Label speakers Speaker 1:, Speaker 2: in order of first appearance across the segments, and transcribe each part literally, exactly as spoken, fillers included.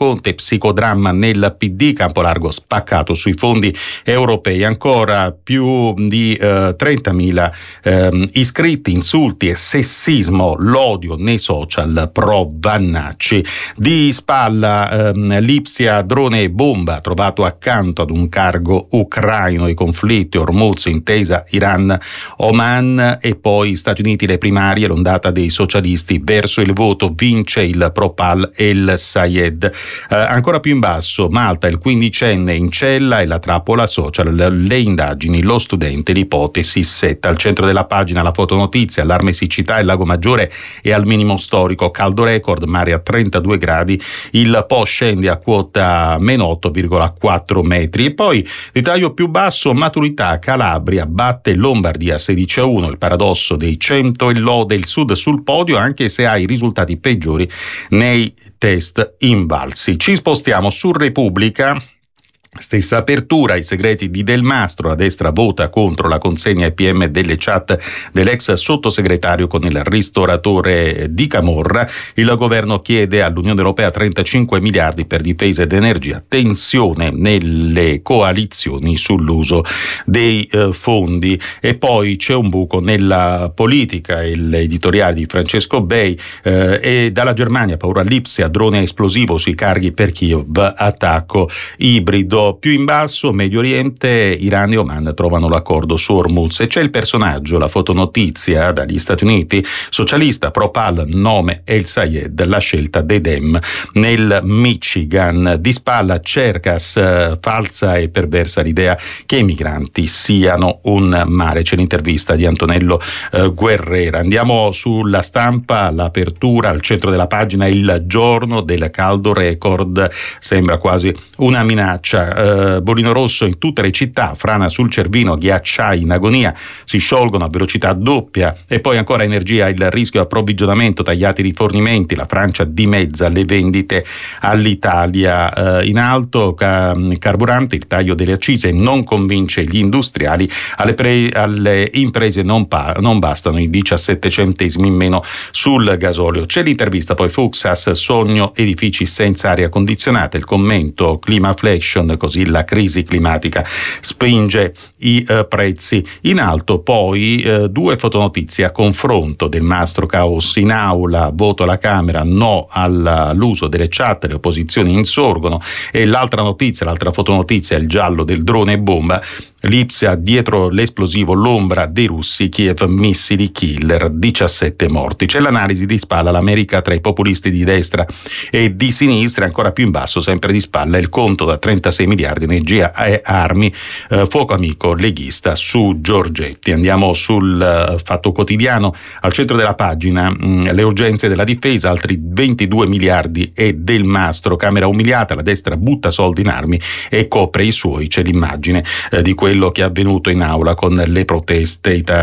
Speaker 1: Conte, psicodramma nel P D, Campolargo spaccato sui fondi europei. Ancora più di eh, trentamila eh, iscritti, insulti e sessismo, l'odio nei social pro Vannacci. Di spalla ehm, Lipsia, drone e bomba trovato accanto ad un cargo ucraino, i conflitti, Hormuz, intesa Iran-Oman e poi Stati Uniti, le primarie, l'ondata dei socialisti verso il voto, vince il Propal El Sayed. Eh, ancora più in basso Malta, il quindicenne in cella e la trappola social, le indagini, lo studente, l'ipotesi setta. Al centro della pagina la fotonotizia, allarme siccità, il Lago Maggiore è al minimo storico, caldo record, mare a trentadue gradi, il Po scende a quota meno otto virgola quattro metri. E poi di taglio più basso, maturità, Calabria batte Lombardia sedici a uno, il paradosso dei cento e lode il Sud sul podio anche se ha i risultati peggiori nei test invalsi. Ci spostiamo su Repubblica. Stessa apertura, i segreti di Del Mastro, la destra vota contro la consegna ai P M delle chat dell'ex sottosegretario con il ristoratore di Camorra. Il governo chiede all'Unione Europea trentacinque miliardi per difesa ed energia, tensione nelle coalizioni sull'uso dei eh, fondi. E poi c'è un buco nella politica, l'editoriale di Francesco Bei, eh, e dalla Germania paura Lipsia, drone esplosivo sui carghi per Kiev, attacco ibrido. Più in basso, Medio Oriente, Iran e Oman trovano l'accordo su Hormuz. E c'è il personaggio, la fotonotizia dagli Stati Uniti, socialista, Propal, nome El Sayed, la scelta dei Dem nel Michigan. Di spalla Cercas, falsa e perversa l'idea che i migranti siano un male. C'è l'intervista di Antonello eh, Guerrera. Andiamo sulla Stampa, l'apertura, al centro della pagina il giorno del caldo record, sembra quasi una minaccia. Uh, Bolino rosso in tutte le città, frana sul Cervino, ghiacciai in agonia, si sciolgono a velocità doppia. E poi ancora energia, il rischio approvvigionamento, tagliati i rifornimenti, la Francia dimezza le vendite all'Italia. Uh, in alto ca- carburante, il taglio delle accise non convince gli industriali, alle, pre- alle imprese non, pa- non bastano i diciassette centesimi in meno sul gasolio. C'è l'intervista poi Fuxas, sogno edifici senza aria condizionata, il commento Climaflation, così la crisi climatica spinge i uh, prezzi in alto. Poi uh, due fotonotizie a confronto, Del Mastro caos in aula, voto alla Camera no all'uso delle chat, le opposizioni insorgono. E l'altra notizia, l'altra fotonotizia, il giallo del drone e bomba, Lipsia dietro l'esplosivo, l'ombra dei russi, Kiev missili killer, diciassette morti. C'è l'analisi di spalla, l'America tra i populisti di destra e di sinistra. Ancora più in basso, sempre di spalla, il conto da trentasei miliardi, energia e armi, eh, fuoco amico leghista su Giorgetti. Andiamo sul uh, Fatto Quotidiano, al centro della pagina mh, le urgenze della difesa, altri ventidue miliardi e Del Mastro, Camera umiliata, la destra butta soldi in armi e copre i suoi. C'è l'immagine eh, di quello che è avvenuto in aula con le proteste, i,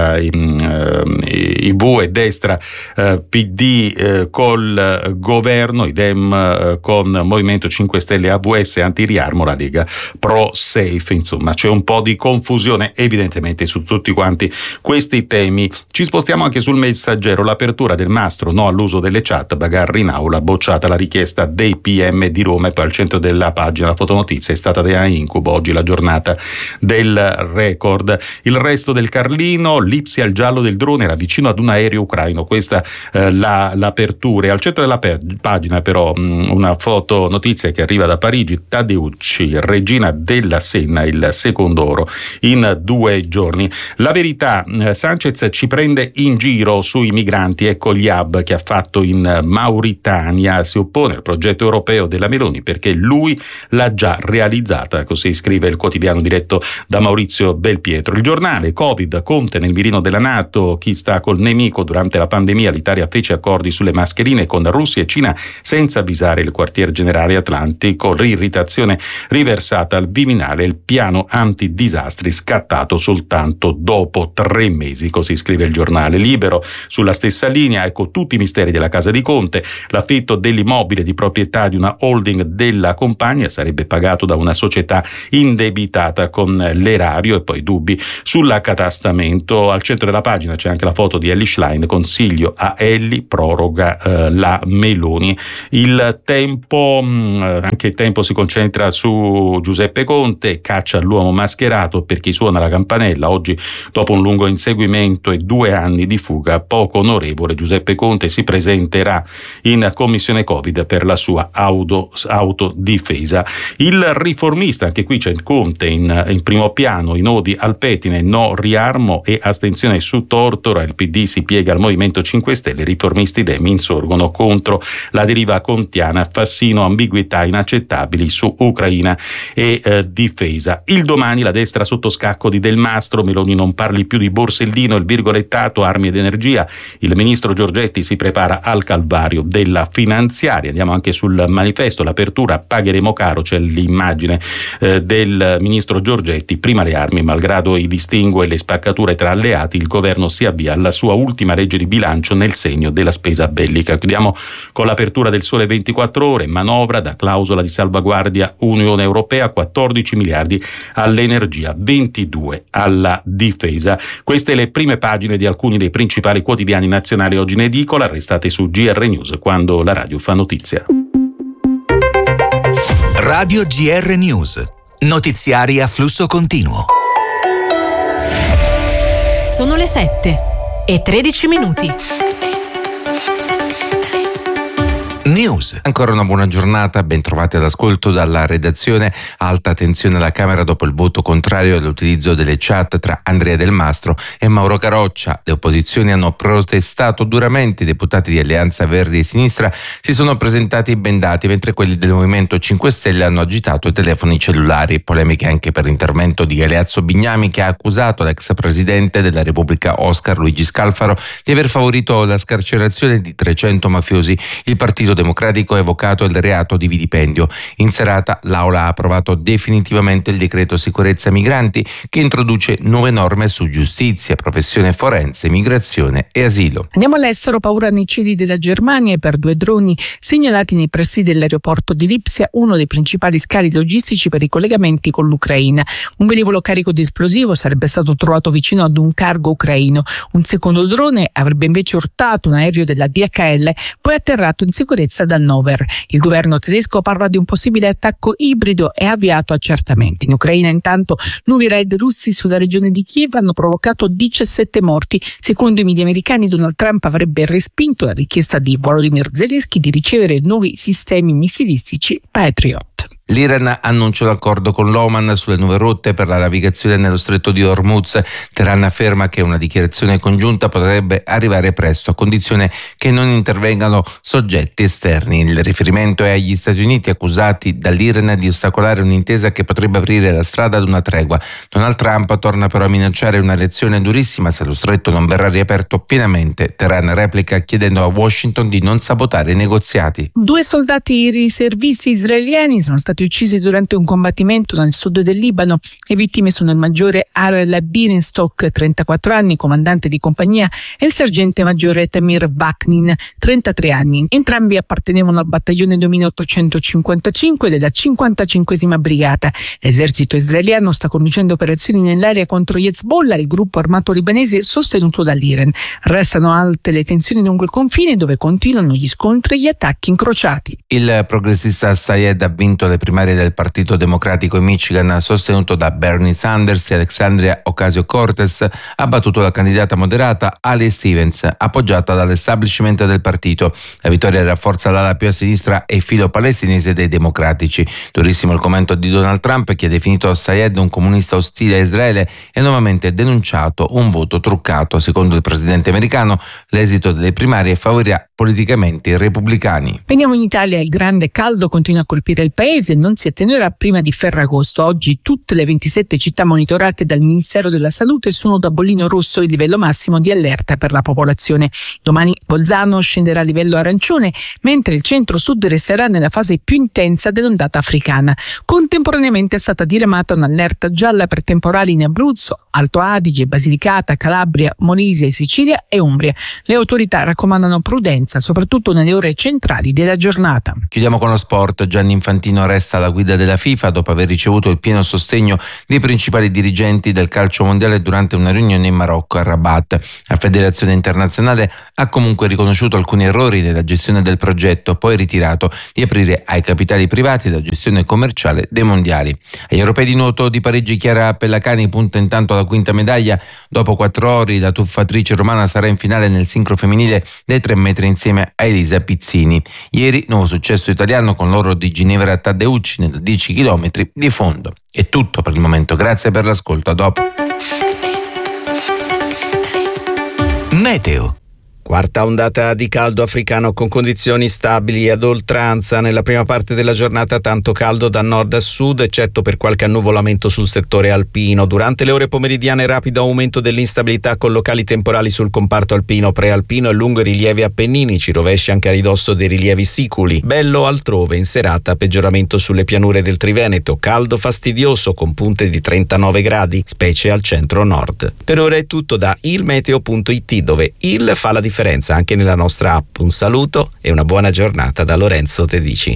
Speaker 1: i, i V e destra, eh, P D eh, col governo, i Dem eh, con Movimento cinque Stelle, A V S, anti-riarmo, la Lega pro safe. Insomma, c'è un po' di confusione evidentemente su tutti quanti questi temi. Ci spostiamo anche sul Messaggero, l'apertura Del Mastro no all'uso delle chat, bagarre in aula, bocciata la richiesta dei P M di Roma. E poi al centro della pagina la fotonotizia, è stata da incubo oggi la giornata del record. Il resto del Carlino, Lipsia, il giallo del drone era vicino ad un aereo ucraino, questa eh, la, l'apertura. E al centro della pe- pagina però mh, una foto notizia che arriva da Parigi, Tadeucci, regina della Senna, il secondo oro in due giorni. La Verità, eh, Sanchez ci prende in giro sui migranti, ecco gli hub che ha fatto in Mauritania, si oppone al progetto europeo della Meloni perché lui l'ha già realizzata, così scrive il quotidiano diretto da Maurizio Belpietro. Il Giornale, Covid, Conte nel mirino della NATO, chi sta col nemico. Durante la pandemia l'Italia fece accordi sulle mascherine con Russia e Cina senza avvisare il quartier generale atlantico, l'irritazione riversata al Viminale, il piano antidisastri scattato soltanto dopo tre mesi, così scrive il Giornale. Libero, sulla stessa linea, ecco tutti i misteri della casa di Conte, l'affitto dell'immobile di proprietà di una holding della compagnia sarebbe pagato da una società indebitata con le l'erario e poi dubbi sull'accatastamento. Al centro della pagina c'è anche la foto di Elly Schlein, consiglio a Elly, proroga eh, la Meloni. Il tempo, mh, anche il tempo si concentra su Giuseppe Conte, caccia all'uomo mascherato per chi suona la campanella. Oggi, dopo un lungo inseguimento e due anni di fuga poco onorevole, Giuseppe Conte si presenterà in commissione Covid per la sua auto, autodifesa. Il riformista, anche qui c'è il Conte in, in primo piano, i nodi al pettine, no riarmo e astensione su Tortora. Il P D si piega al Movimento cinque Stelle, i riformisti Demi insorgono contro la deriva contiana, Fassino, ambiguità inaccettabili su Ucraina e eh, difesa. Il Domani, la destra sotto scacco di Del Mastro, Meloni non parli più di Borsellino, il virgolettato armi ed energia, il ministro Giorgetti si prepara al calvario della finanziaria. Andiamo anche sul Manifesto, l'apertura, pagheremo caro, c'è l'immagine eh, del ministro Giorgetti, prima le armi, malgrado i distinguo e le spaccature tra alleati, il governo si avvia alla sua ultima legge di bilancio nel segno della spesa bellica. Chiudiamo con l'apertura del Sole ventiquattro Ore, manovra da clausola di salvaguardia Unione Europea, quattordici miliardi all'energia, ventidue alla difesa. Queste le prime pagine di alcuni dei principali quotidiani nazionali oggi in edicola. Restate su G R News, quando la radio fa notizia.
Speaker 2: Radio G R News, notiziari a flusso continuo.
Speaker 3: Sono le sette e tredici minuti.
Speaker 2: News.
Speaker 4: Ancora una buona giornata, ben trovati all'ascolto dalla redazione. Alta tensione alla Camera dopo il voto contrario all'utilizzo delle chat tra Andrea Del Mastro e Mauro Caroccia. Le opposizioni hanno protestato duramente, i deputati di Alleanza Verdi e Sinistra si sono presentati bendati, mentre quelli del Movimento cinque Stelle hanno agitato i telefoni cellulari. Polemiche anche per l'intervento di Galeazzo Bignami, che ha accusato l'ex presidente della Repubblica Oscar Luigi Scalfaro di aver favorito la scarcerazione di trecento mafiosi. Il Partito Democratico ha evocato il reato di vilipendio. In serata l'Aula ha approvato definitivamente il decreto sicurezza migranti, che introduce nuove norme su giustizia, professione forense, migrazione e asilo.
Speaker 5: Andiamo all'estero, paura nei cieli della Germania per due droni segnalati nei pressi dell'aeroporto di Lipsia, uno dei principali scali logistici per i collegamenti con l'Ucraina. Un velivolo carico di esplosivo sarebbe stato trovato vicino ad un cargo ucraino. Un secondo drone avrebbe invece urtato un aereo della D H L, poi atterrato in sicurezza da Hannover. Il governo tedesco parla di un possibile attacco ibrido e ha avviato accertamenti. In Ucraina intanto nuovi raid russi sulla regione di Kiev hanno provocato diciassette morti. Secondo i media americani, Donald Trump avrebbe respinto la richiesta di Volodymyr Zelensky di ricevere nuovi sistemi missilistici Patriot.
Speaker 4: L'Iran annuncia l'accordo con l'Oman sulle nuove rotte per la navigazione nello stretto di Hormuz. Teheran afferma che una dichiarazione congiunta potrebbe arrivare presto, a condizione che non intervengano soggetti esterni. Il riferimento è agli Stati Uniti, accusati dall'Iran di ostacolare un'intesa che potrebbe aprire la strada ad una tregua. Donald Trump torna però a minacciare una reazione durissima se lo stretto non verrà riaperto pienamente. Teheran replica chiedendo a Washington di non sabotare i negoziati.
Speaker 5: Due soldati riservisti israeliani sono stati uccisi durante un combattimento nel sud del Libano. Le vittime sono il maggiore Arel Birenstock, trentaquattro anni, comandante di compagnia, e il sergente maggiore Tamir Vaknin, trentatré anni. Entrambi appartenevano al battaglione duemilaottocentocinquantacinque della cinquantacinquesima brigata. L'esercito israeliano sta conducendo operazioni nell'area contro Hezbollah, il gruppo armato libanese sostenuto dall'Iran. Restano alte le tensioni lungo il confine, dove continuano gli scontri e gli attacchi incrociati.
Speaker 4: Il progressista Sayed ha vinto le primarie del Partito Democratico in Michigan, sostenuto da Bernie Sanders, e Alexandria Ocasio-Cortez ha battuto la candidata moderata Ali Stevens, appoggiata dall'establishment del partito. La vittoria rafforza l'ala più a sinistra e filo palestinese dei democratici. Durissimo il commento di Donald Trump, che ha definito Sayed un comunista ostile a Israele e ha nuovamente denunciato un voto truccato. Secondo il presidente americano, l'esito delle primarie favorirà politicamente i repubblicani.
Speaker 5: Veniamo in Italia. Il grande caldo continua a colpire il paese e non si attenuerà prima di Ferragosto. Oggi tutte le ventisette città monitorate dal Ministero della Salute sono da bollino rosso, il livello massimo di allerta per la popolazione. Domani Bolzano scenderà a livello arancione, mentre il centro-sud resterà nella fase più intensa dell'ondata africana. Contemporaneamente è stata diramata un'allerta gialla per temporali in Abruzzo, Alto Adige, Basilicata, Calabria, Molise, Sicilia e Umbria. Le autorità raccomandano prudenza, soprattutto nelle ore centrali della giornata.
Speaker 4: Chiudiamo con lo sport. Gianni Infantino resta resta alla guida della FIFA dopo aver ricevuto il pieno sostegno dei principali dirigenti del calcio mondiale durante una riunione in Marocco a Rabat. La federazione internazionale ha comunque riconosciuto alcuni errori nella gestione del progetto, poi ritirato di aprire ai capitali privati la gestione commerciale dei mondiali. Agli europei di nuoto di Parigi Chiara Pellacani punta intanto alla quinta medaglia. Dopo quattro ori la tuffatrice romana sarà in finale nel sincro femminile dei tre metri insieme a Elisa Pizzini. Ieri nuovo successo italiano con l'oro di Ginevra Taddeucci nel dieci chilometri di fondo. È tutto per il momento, grazie per l'ascolto, a dopo.
Speaker 2: Meteo.
Speaker 6: Quarta ondata di caldo africano con condizioni stabili ad oltranza. Nella prima parte della giornata tanto caldo da nord a sud, eccetto per qualche annuvolamento sul settore alpino. Durante le ore pomeridiane rapido aumento dell'instabilità con locali temporali sul comparto alpino, prealpino e lungo i rilievi appenninici, rovesci anche a ridosso dei rilievi siculi. Bello altrove, in serata peggioramento sulle pianure del Triveneto, caldo fastidioso con punte di trentanove gradi, specie al centro-nord. Per ora è tutto da ilmeteo punto it, dove il fa la differenza anche nella nostra app. Un saluto e una buona giornata da Lorenzo Tedici.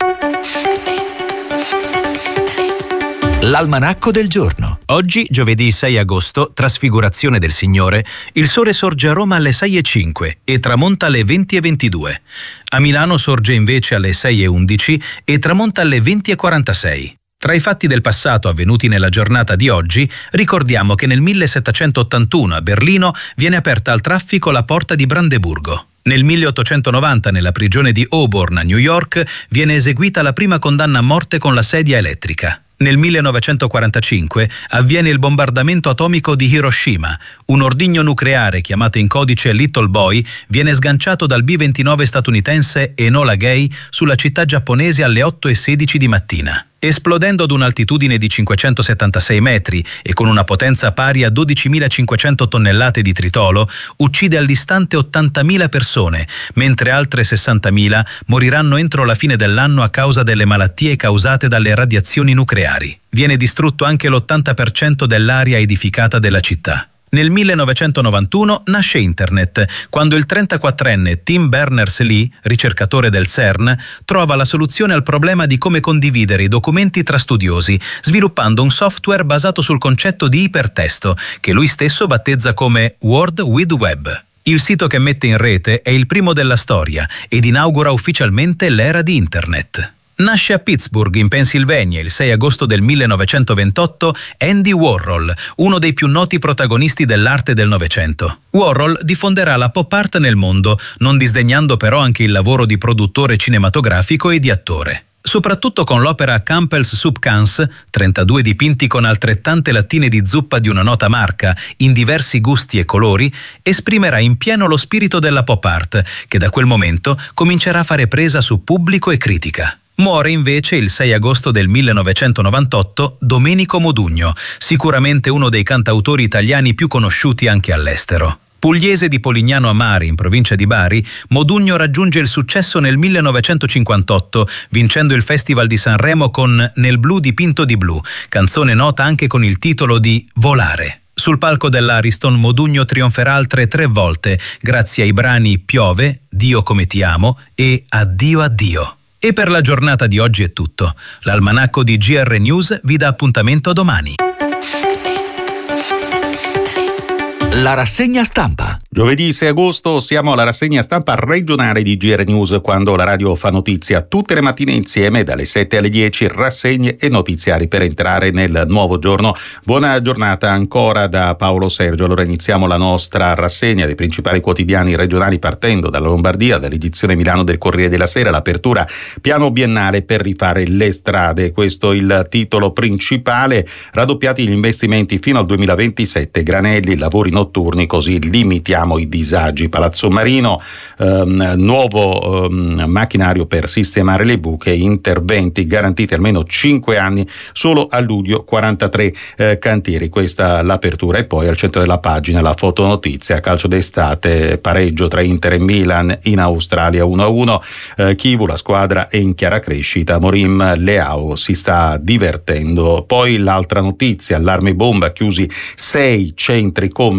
Speaker 2: L'almanacco del giorno.
Speaker 7: Oggi, giovedì sei agosto, trasfigurazione del Signore, il sole sorge a Roma alle sei e cinque e tramonta alle venti e ventidue. A Milano sorge invece alle sei e undici e tramonta alle venti e quarantasei. Tra i fatti del passato avvenuti nella giornata di oggi, ricordiamo che nel millesettecentottantuno a Berlino viene aperta al traffico la porta di Brandeburgo. Nel milleottocentonovanta, nella prigione di Auburn a New York, viene eseguita la prima condanna a morte con la sedia elettrica. Nel millenovecentoquarantacinque avviene il bombardamento atomico di Hiroshima. Un ordigno nucleare chiamato in codice Little Boy viene sganciato dal B ventinove statunitense Enola Gay sulla città giapponese alle otto e sedici di mattina. Esplodendo ad un'altitudine di cinquecentosettantasei metri e con una potenza pari a dodicimilacinquecento tonnellate di tritolo, uccide all'istante ottantamila persone, mentre altre sessantamila moriranno entro la fine dell'anno a causa delle malattie causate dalle radiazioni nucleari. Viene distrutto anche l'ottanta per cento dell'area edificata della città. Nel millenovecentonovantuno nasce Internet, quando il trentaquattrenne Tim Berners-Lee, ricercatore del CERN, trova la soluzione al problema di come condividere i documenti tra studiosi, sviluppando un software basato sul concetto di ipertesto, che lui stesso battezza come World Wide Web. Il sito che mette in rete è il primo della storia ed inaugura ufficialmente l'era di Internet. Nasce a Pittsburgh, in Pennsylvania, il sei agosto del millenovecentoventotto, Andy Warhol, uno dei più noti protagonisti dell'arte del Novecento. Warhol diffonderà la pop art nel mondo, non disdegnando però anche il lavoro di produttore cinematografico e di attore. Soprattutto con l'opera Campbell's Soup Cans, trentadue dipinti con altrettante lattine di zuppa di una nota marca, in diversi gusti e colori, esprimerà in pieno lo spirito della pop art, che da quel momento comincerà a fare presa su pubblico e critica. Muore invece il sei agosto del millenovecentonovantotto Domenico Modugno, sicuramente uno dei cantautori italiani più conosciuti anche all'estero. Pugliese di Polignano a Mare, in provincia di Bari, Modugno raggiunge il successo nel millenovecentocinquantotto, vincendo il Festival di Sanremo con Nel blu dipinto di blu, canzone nota anche con il titolo di Volare. Sul palco dell'Ariston Modugno trionferà altre tre volte, grazie ai brani Piove, Dio come ti amo e Addio addio. E per la giornata di oggi è tutto. L'almanacco di G R News vi dà appuntamento a domani.
Speaker 2: La rassegna stampa.
Speaker 1: Giovedì sei agosto siamo alla rassegna stampa regionale di G R News, quando la radio fa notizia tutte le mattine insieme dalle sette alle dieci, rassegne e notiziari per entrare nel nuovo giorno. Buona giornata ancora da Paolo Sergio. Allora iniziamo la nostra rassegna dei principali quotidiani regionali partendo dalla Lombardia, dall'edizione Milano del Corriere della Sera, l'apertura piano biennale per rifare le strade. Questo il titolo principale, raddoppiati gli investimenti fino al duemilaventisette, Granelli, lavori notturni, così limitiamo i disagi. Palazzo Marino, ehm, nuovo ehm, macchinario per sistemare le buche, interventi garantiti almeno cinque anni, solo a luglio quarantatré eh, cantieri. Questa l'apertura. E poi al centro della pagina la fotonotizia, calcio d'estate, pareggio tra Inter e Milan in Australia uno a uno, eh, Chivu, la squadra è in chiara crescita, Morim Leao si sta divertendo. Poi l'altra notizia, allarme bomba, chiusi sei centri commerciali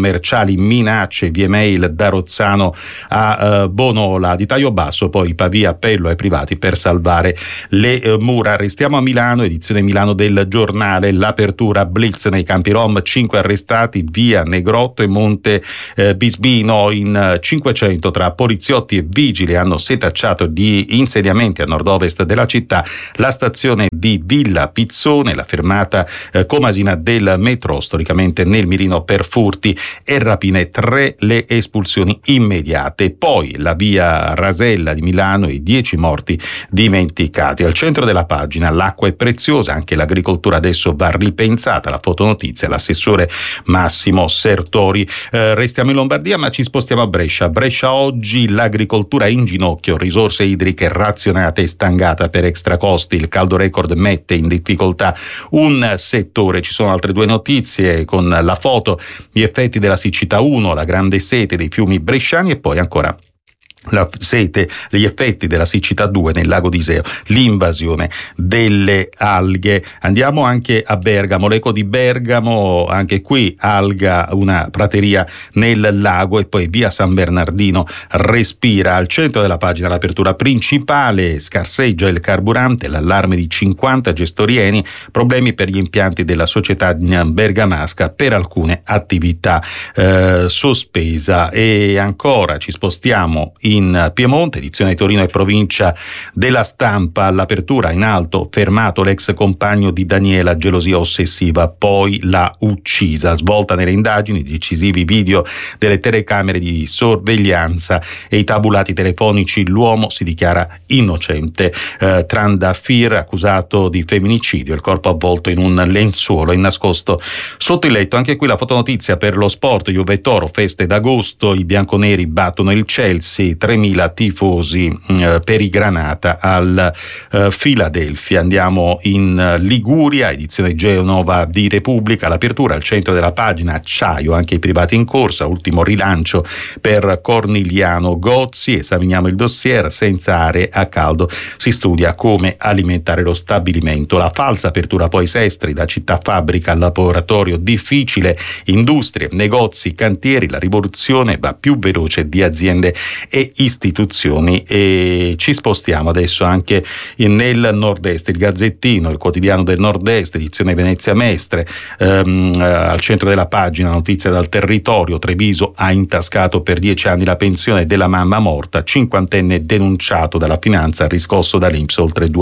Speaker 1: commerciali, minacce via mail da Rozzano a eh, Bonola, di taglio basso, poi Pavia appello ai privati per salvare le eh, mura. Restiamo a Milano, edizione Milano del Giornale, l'apertura blitz nei campi rom, cinque arrestati via Negrotto e Monte eh, Bisbino, in cinquecento tra poliziotti e vigili hanno setacciato di insediamenti a nord-ovest della città la stazione di Villa Pizzone, la fermata eh, comasina del metro, storicamente nel mirino per furti e rapine, tre le espulsioni immediate. Poi la via Rasella di Milano e dieci morti dimenticati. Al centro della pagina l'acqua è preziosa, anche l'agricoltura adesso va ripensata, la fotonotizia, l'assessore Massimo Sertori. Eh, restiamo in Lombardia ma ci spostiamo a Brescia. Brescia oggi, l'agricoltura in ginocchio, risorse idriche razionate e stangata per extra costi, il caldo record mette in difficoltà un settore. Ci sono altre due notizie con la foto, gli effetti della siccità uno, la grande sete dei fiumi bresciani, e poi ancora la sete, gli effetti della siccità due nel lago d'Iseo, l'invasione delle alghe. Andiamo anche a Bergamo, l'eco di Bergamo, anche qui alga, una prateria nel lago, e poi via San Bernardino respira. Al centro della pagina l'apertura principale, scarseggia il carburante, l'allarme di cinquanta gestori Eni, problemi per gli impianti della società bergamasca per alcune attività eh, sospesa. E ancora ci spostiamo in Piemonte, edizione Torino e provincia della Stampa, all'apertura in alto, fermato l'ex compagno di Daniela, gelosia ossessiva, poi l'ha uccisa. Svolta nelle indagini, decisivi video delle telecamere di sorveglianza e i tabulati telefonici, l'uomo si dichiara innocente. Eh, Trandafir, accusato di femminicidio, il corpo avvolto in un lenzuolo e nascosto sotto il letto. Anche qui la fotonotizia per lo sport, Juve Toro, feste d'agosto, i bianconeri battono il Chelsea, tremila tifosi eh, per i Granata al eh, Philadelphia. Andiamo in Liguria, edizione Genova di Repubblica, l'apertura al centro della pagina, acciaio, anche i privati in corsa, ultimo rilancio per Corniliano Gozzi. Esaminiamo il dossier, senza aree a caldo si studia come alimentare lo stabilimento. La falsa apertura poi Sestri, da città fabbrica al laboratorio, difficile, industrie, negozi, cantieri, la rivoluzione va più veloce di aziende e istituzioni. E ci spostiamo adesso anche nel nord-est, il Gazzettino, il quotidiano del nord-est, edizione Venezia Mestre, ehm, al centro della pagina notizia dal territorio, Treviso ha intascato per dieci anni la pensione della mamma morta, cinquantenne denunciato dalla finanza, riscosso dall'Inps oltre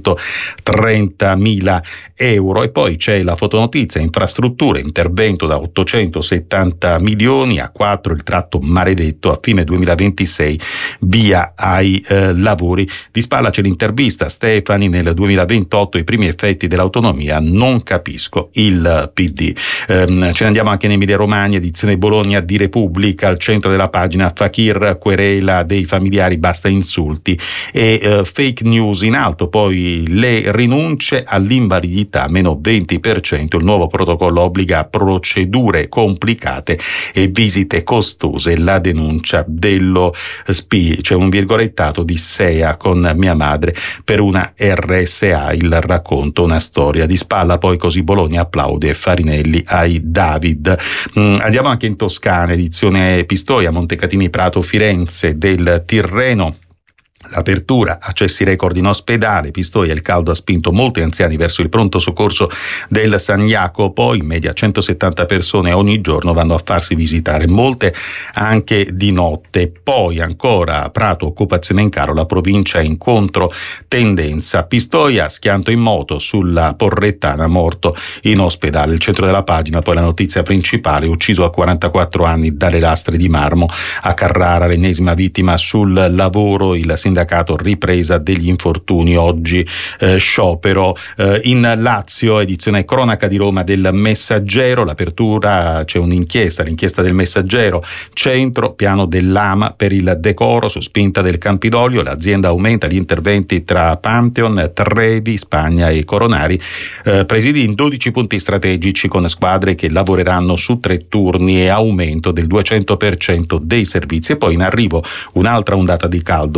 Speaker 1: duecentotrentamila euro. E poi c'è la fotonotizia, infrastrutture, intervento da ottocentosettanta milioni a quattro, il tratto maledetto a fine duemilaventisei, via ai eh, lavori. Di spalla c'è l'intervista, Stefani nel duemilaventotto, i primi effetti dell'autonomia, non capisco il P D. Ehm, ce ne andiamo anche in Emilia Romagna, edizione Bologna di Repubblica, al centro della pagina Fakir, querela dei familiari, basta insulti e eh, fake news in alto, poi le rinunce all'invalidità meno venti per cento, il nuovo protocollo obbliga a procedure complicate e visite costose, la denuncia dello S P I, c'è un virgolettato di S E A con mia madre per una R S A, il racconto, una storia. Di spalla poi così Bologna applaude e Farinelli ai David. Mm, andiamo anche in Toscana, edizione Pistoia, Montecatini Prato Firenze, del Tirreno. L'apertura, accessi record in ospedale, Pistoia, il caldo ha spinto molti anziani verso il pronto soccorso del San Jacopo, in media centosettanta persone ogni giorno vanno a farsi visitare, molte anche di notte. Poi ancora Prato, occupazione in caro, la provincia in controtendenza, Pistoia, schianto in moto sulla Porrettana, morto in ospedale. Il centro della pagina poi la notizia principale, ucciso a quarantaquattro anni dalle lastre di marmo a Carrara, l'ennesima vittima sul lavoro, il sindacato ripresa degli infortuni, oggi eh, sciopero. Eh, in Lazio, edizione cronaca di Roma del Messaggero, l'apertura, c'è un'inchiesta, l'inchiesta del Messaggero, centro, piano dell'A M A per il decoro su spinta del Campidoglio, l'azienda aumenta gli interventi tra Pantheon, Trevi, Spagna e Coronari, eh, presidi in dodici punti strategici con squadre che lavoreranno su tre turni e aumento del duecento per cento dei servizi. E poi in arrivo un'altra ondata di caldo, inizio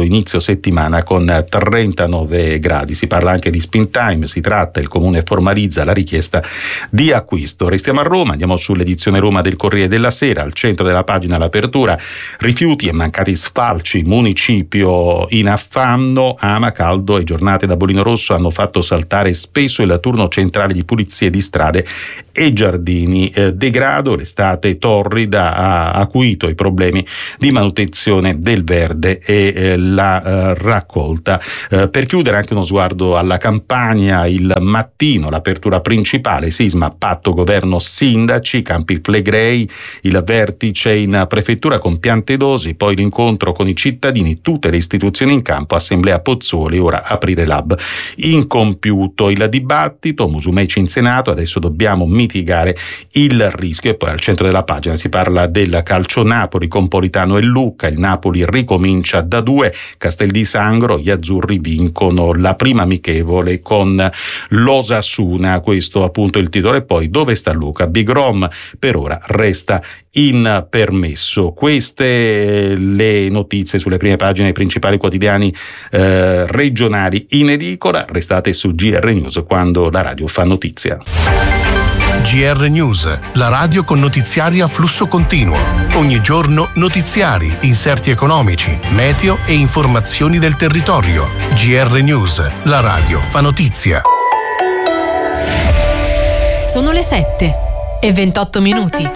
Speaker 1: settimana con trentanove gradi. Si parla anche di spin time, si tratta, il comune formalizza la richiesta di acquisto. Restiamo a Roma, andiamo sull'edizione Roma del Corriere della Sera, al centro della pagina l'apertura, rifiuti e mancati sfalci, municipio in affanno, ama, caldo e giornate da Bolino Rosso hanno fatto saltare spesso il turno centrale di pulizie di strade e giardini. Eh, degrado, l'estate torrida ha acuito i problemi di manutenzione del verde e eh, la eh, raccolta. Eh, per chiudere anche uno sguardo alla Campania, il mattino, l'apertura principale, sisma, patto governo sindaci, Campi Flegrei, il vertice in prefettura con Piantedosi, poi l'incontro con i cittadini, tutte le istituzioni in campo, assemblea Pozzuoli, ora aprire l'hub incompiuto. Il dibattito, Musumeci in Senato, adesso dobbiamo mitigare il rischio. E poi al centro della pagina si parla del calcio Napoli con Politano e Lucca, il Napoli ricomincia da due, Castel di Sangro, gli azzurri vincono la prima amichevole con l'Osasuna, questo appunto il titolo. E poi dove sta Luca? Big Rom per ora resta in permesso. Queste le notizie sulle prime pagine dei principali quotidiani eh, regionali in edicola. Restate su G R News quando la radio fa notizia.
Speaker 8: G R News, la radio con notiziari a flusso continuo. Ogni giorno notiziari, inserti economici, meteo e informazioni del territorio. G R News, la radio fa notizia.
Speaker 3: Sono le sette e ventotto minuti.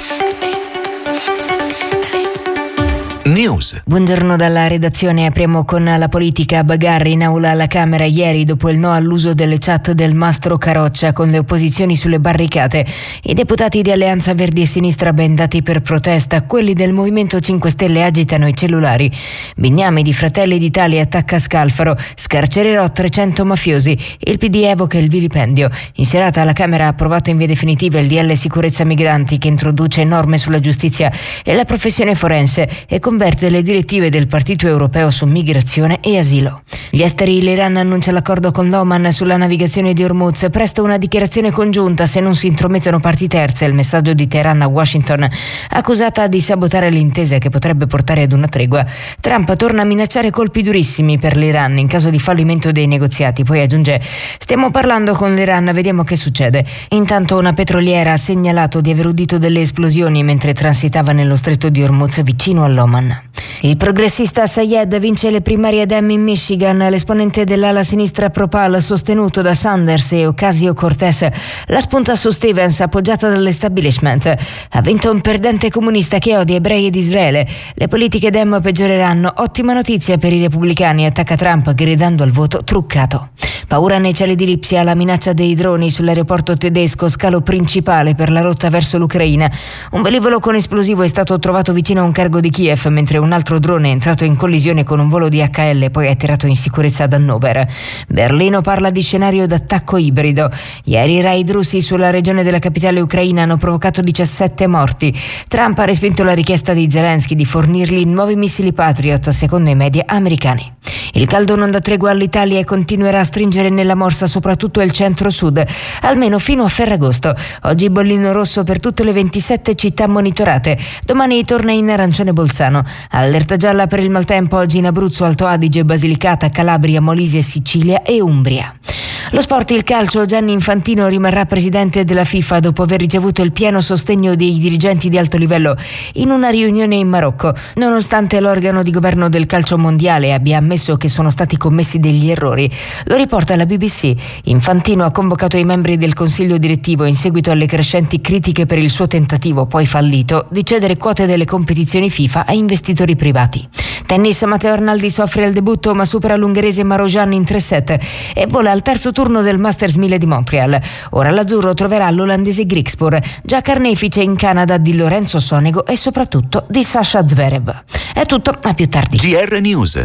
Speaker 2: News.
Speaker 9: Buongiorno dalla redazione, apriamo con la politica. Bagarre in aula alla Camera ieri dopo il no all'uso delle chat del mastro Caroccia con le opposizioni sulle barricate. I deputati di Alleanza Verdi e Sinistra bendati per protesta, quelli del Movimento cinque Stelle agitano i cellulari. Bignami di Fratelli d'Italia attacca Scalfaro, scarcererò trecento mafiosi, il P D evoca il vilipendio. In serata la Camera ha approvato in via definitiva il D L Sicurezza Migranti che introduce norme sulla giustizia e la professione forense e converte le direttive del Partito Europeo su migrazione e asilo. Gli esteri, l'Iran annuncia l'accordo con l'Oman sulla navigazione di Hormuz, presto una dichiarazione congiunta se non si intromettono parti terze, il messaggio di Teheran a Washington, accusata di sabotare l'intesa che potrebbe portare ad una tregua. Trump torna a minacciare colpi durissimi per l'Iran in caso di fallimento dei negoziati, poi aggiunge: stiamo parlando con l'Iran, vediamo che succede. Intanto una petroliera ha segnalato di aver udito delle esplosioni mentre transitava nello stretto di Hormuz vicino all'Oman. Il progressista Sayed vince le primarie Dem in Michigan. L'esponente dell'ala sinistra Pro-Pal sostenuto da Sanders e Ocasio-Cortez la spunta su Stevens appoggiata dall'establishment. Ha vinto un perdente comunista che odia ebrei ed Israele. Le politiche Dem peggioreranno. Ottima notizia per i repubblicani, attacca Trump gridando al voto truccato. Paura nei cieli di Lipsia, la minaccia dei droni sull'aeroporto tedesco, scalo principale per la rotta verso l'Ucraina. Un velivolo con esplosivo è stato trovato vicino a un cargo di Kiev, mentre un altro drone è entrato in collisione con un volo di H L e poi è atterrato in sicurezza ad Hannover. Berlino parla di scenario d'attacco ibrido. Ieri i raid russi sulla regione della capitale ucraina hanno provocato diciassette morti. Trump ha respinto la richiesta di Zelensky di fornirgli nuovi missili Patriot, secondo i media americani. Il caldo non dà tregua all'Italia e continuerà a stringere nella morsa soprattutto il centro-sud, almeno fino a Ferragosto. Oggi bollino rosso per tutte le ventisette città monitorate. Domani torna in arancione Bolzano. Allerta gialla per il maltempo oggi in Abruzzo, Alto Adige, Basilicata, Calabria, Molise, Sicilia e Umbria. Lo sport, il calcio, Gianni Infantino rimarrà presidente della FIFA dopo aver ricevuto il pieno sostegno dei dirigenti di alto livello in una riunione in Marocco, nonostante l'organo di governo del calcio mondiale abbia ammesso che sono stati commessi degli errori. Lo riporta la B B C. Infantino ha convocato i membri del consiglio direttivo in seguito alle crescenti critiche per il suo tentativo, poi fallito, di cedere quote delle competizioni FIFA a investitori privati. Tennis, Matteo Arnaldi soffre al debutto ma supera l'ungherese Marojan in tre set e vola al terzo turno del Masters mille di Montreal. Ora l'azzurro troverà l'olandese Griekspoor, già carnefice in Canada di Lorenzo Sonego e soprattutto di Sasha Zverev. È tutto, a più tardi.
Speaker 2: G R News.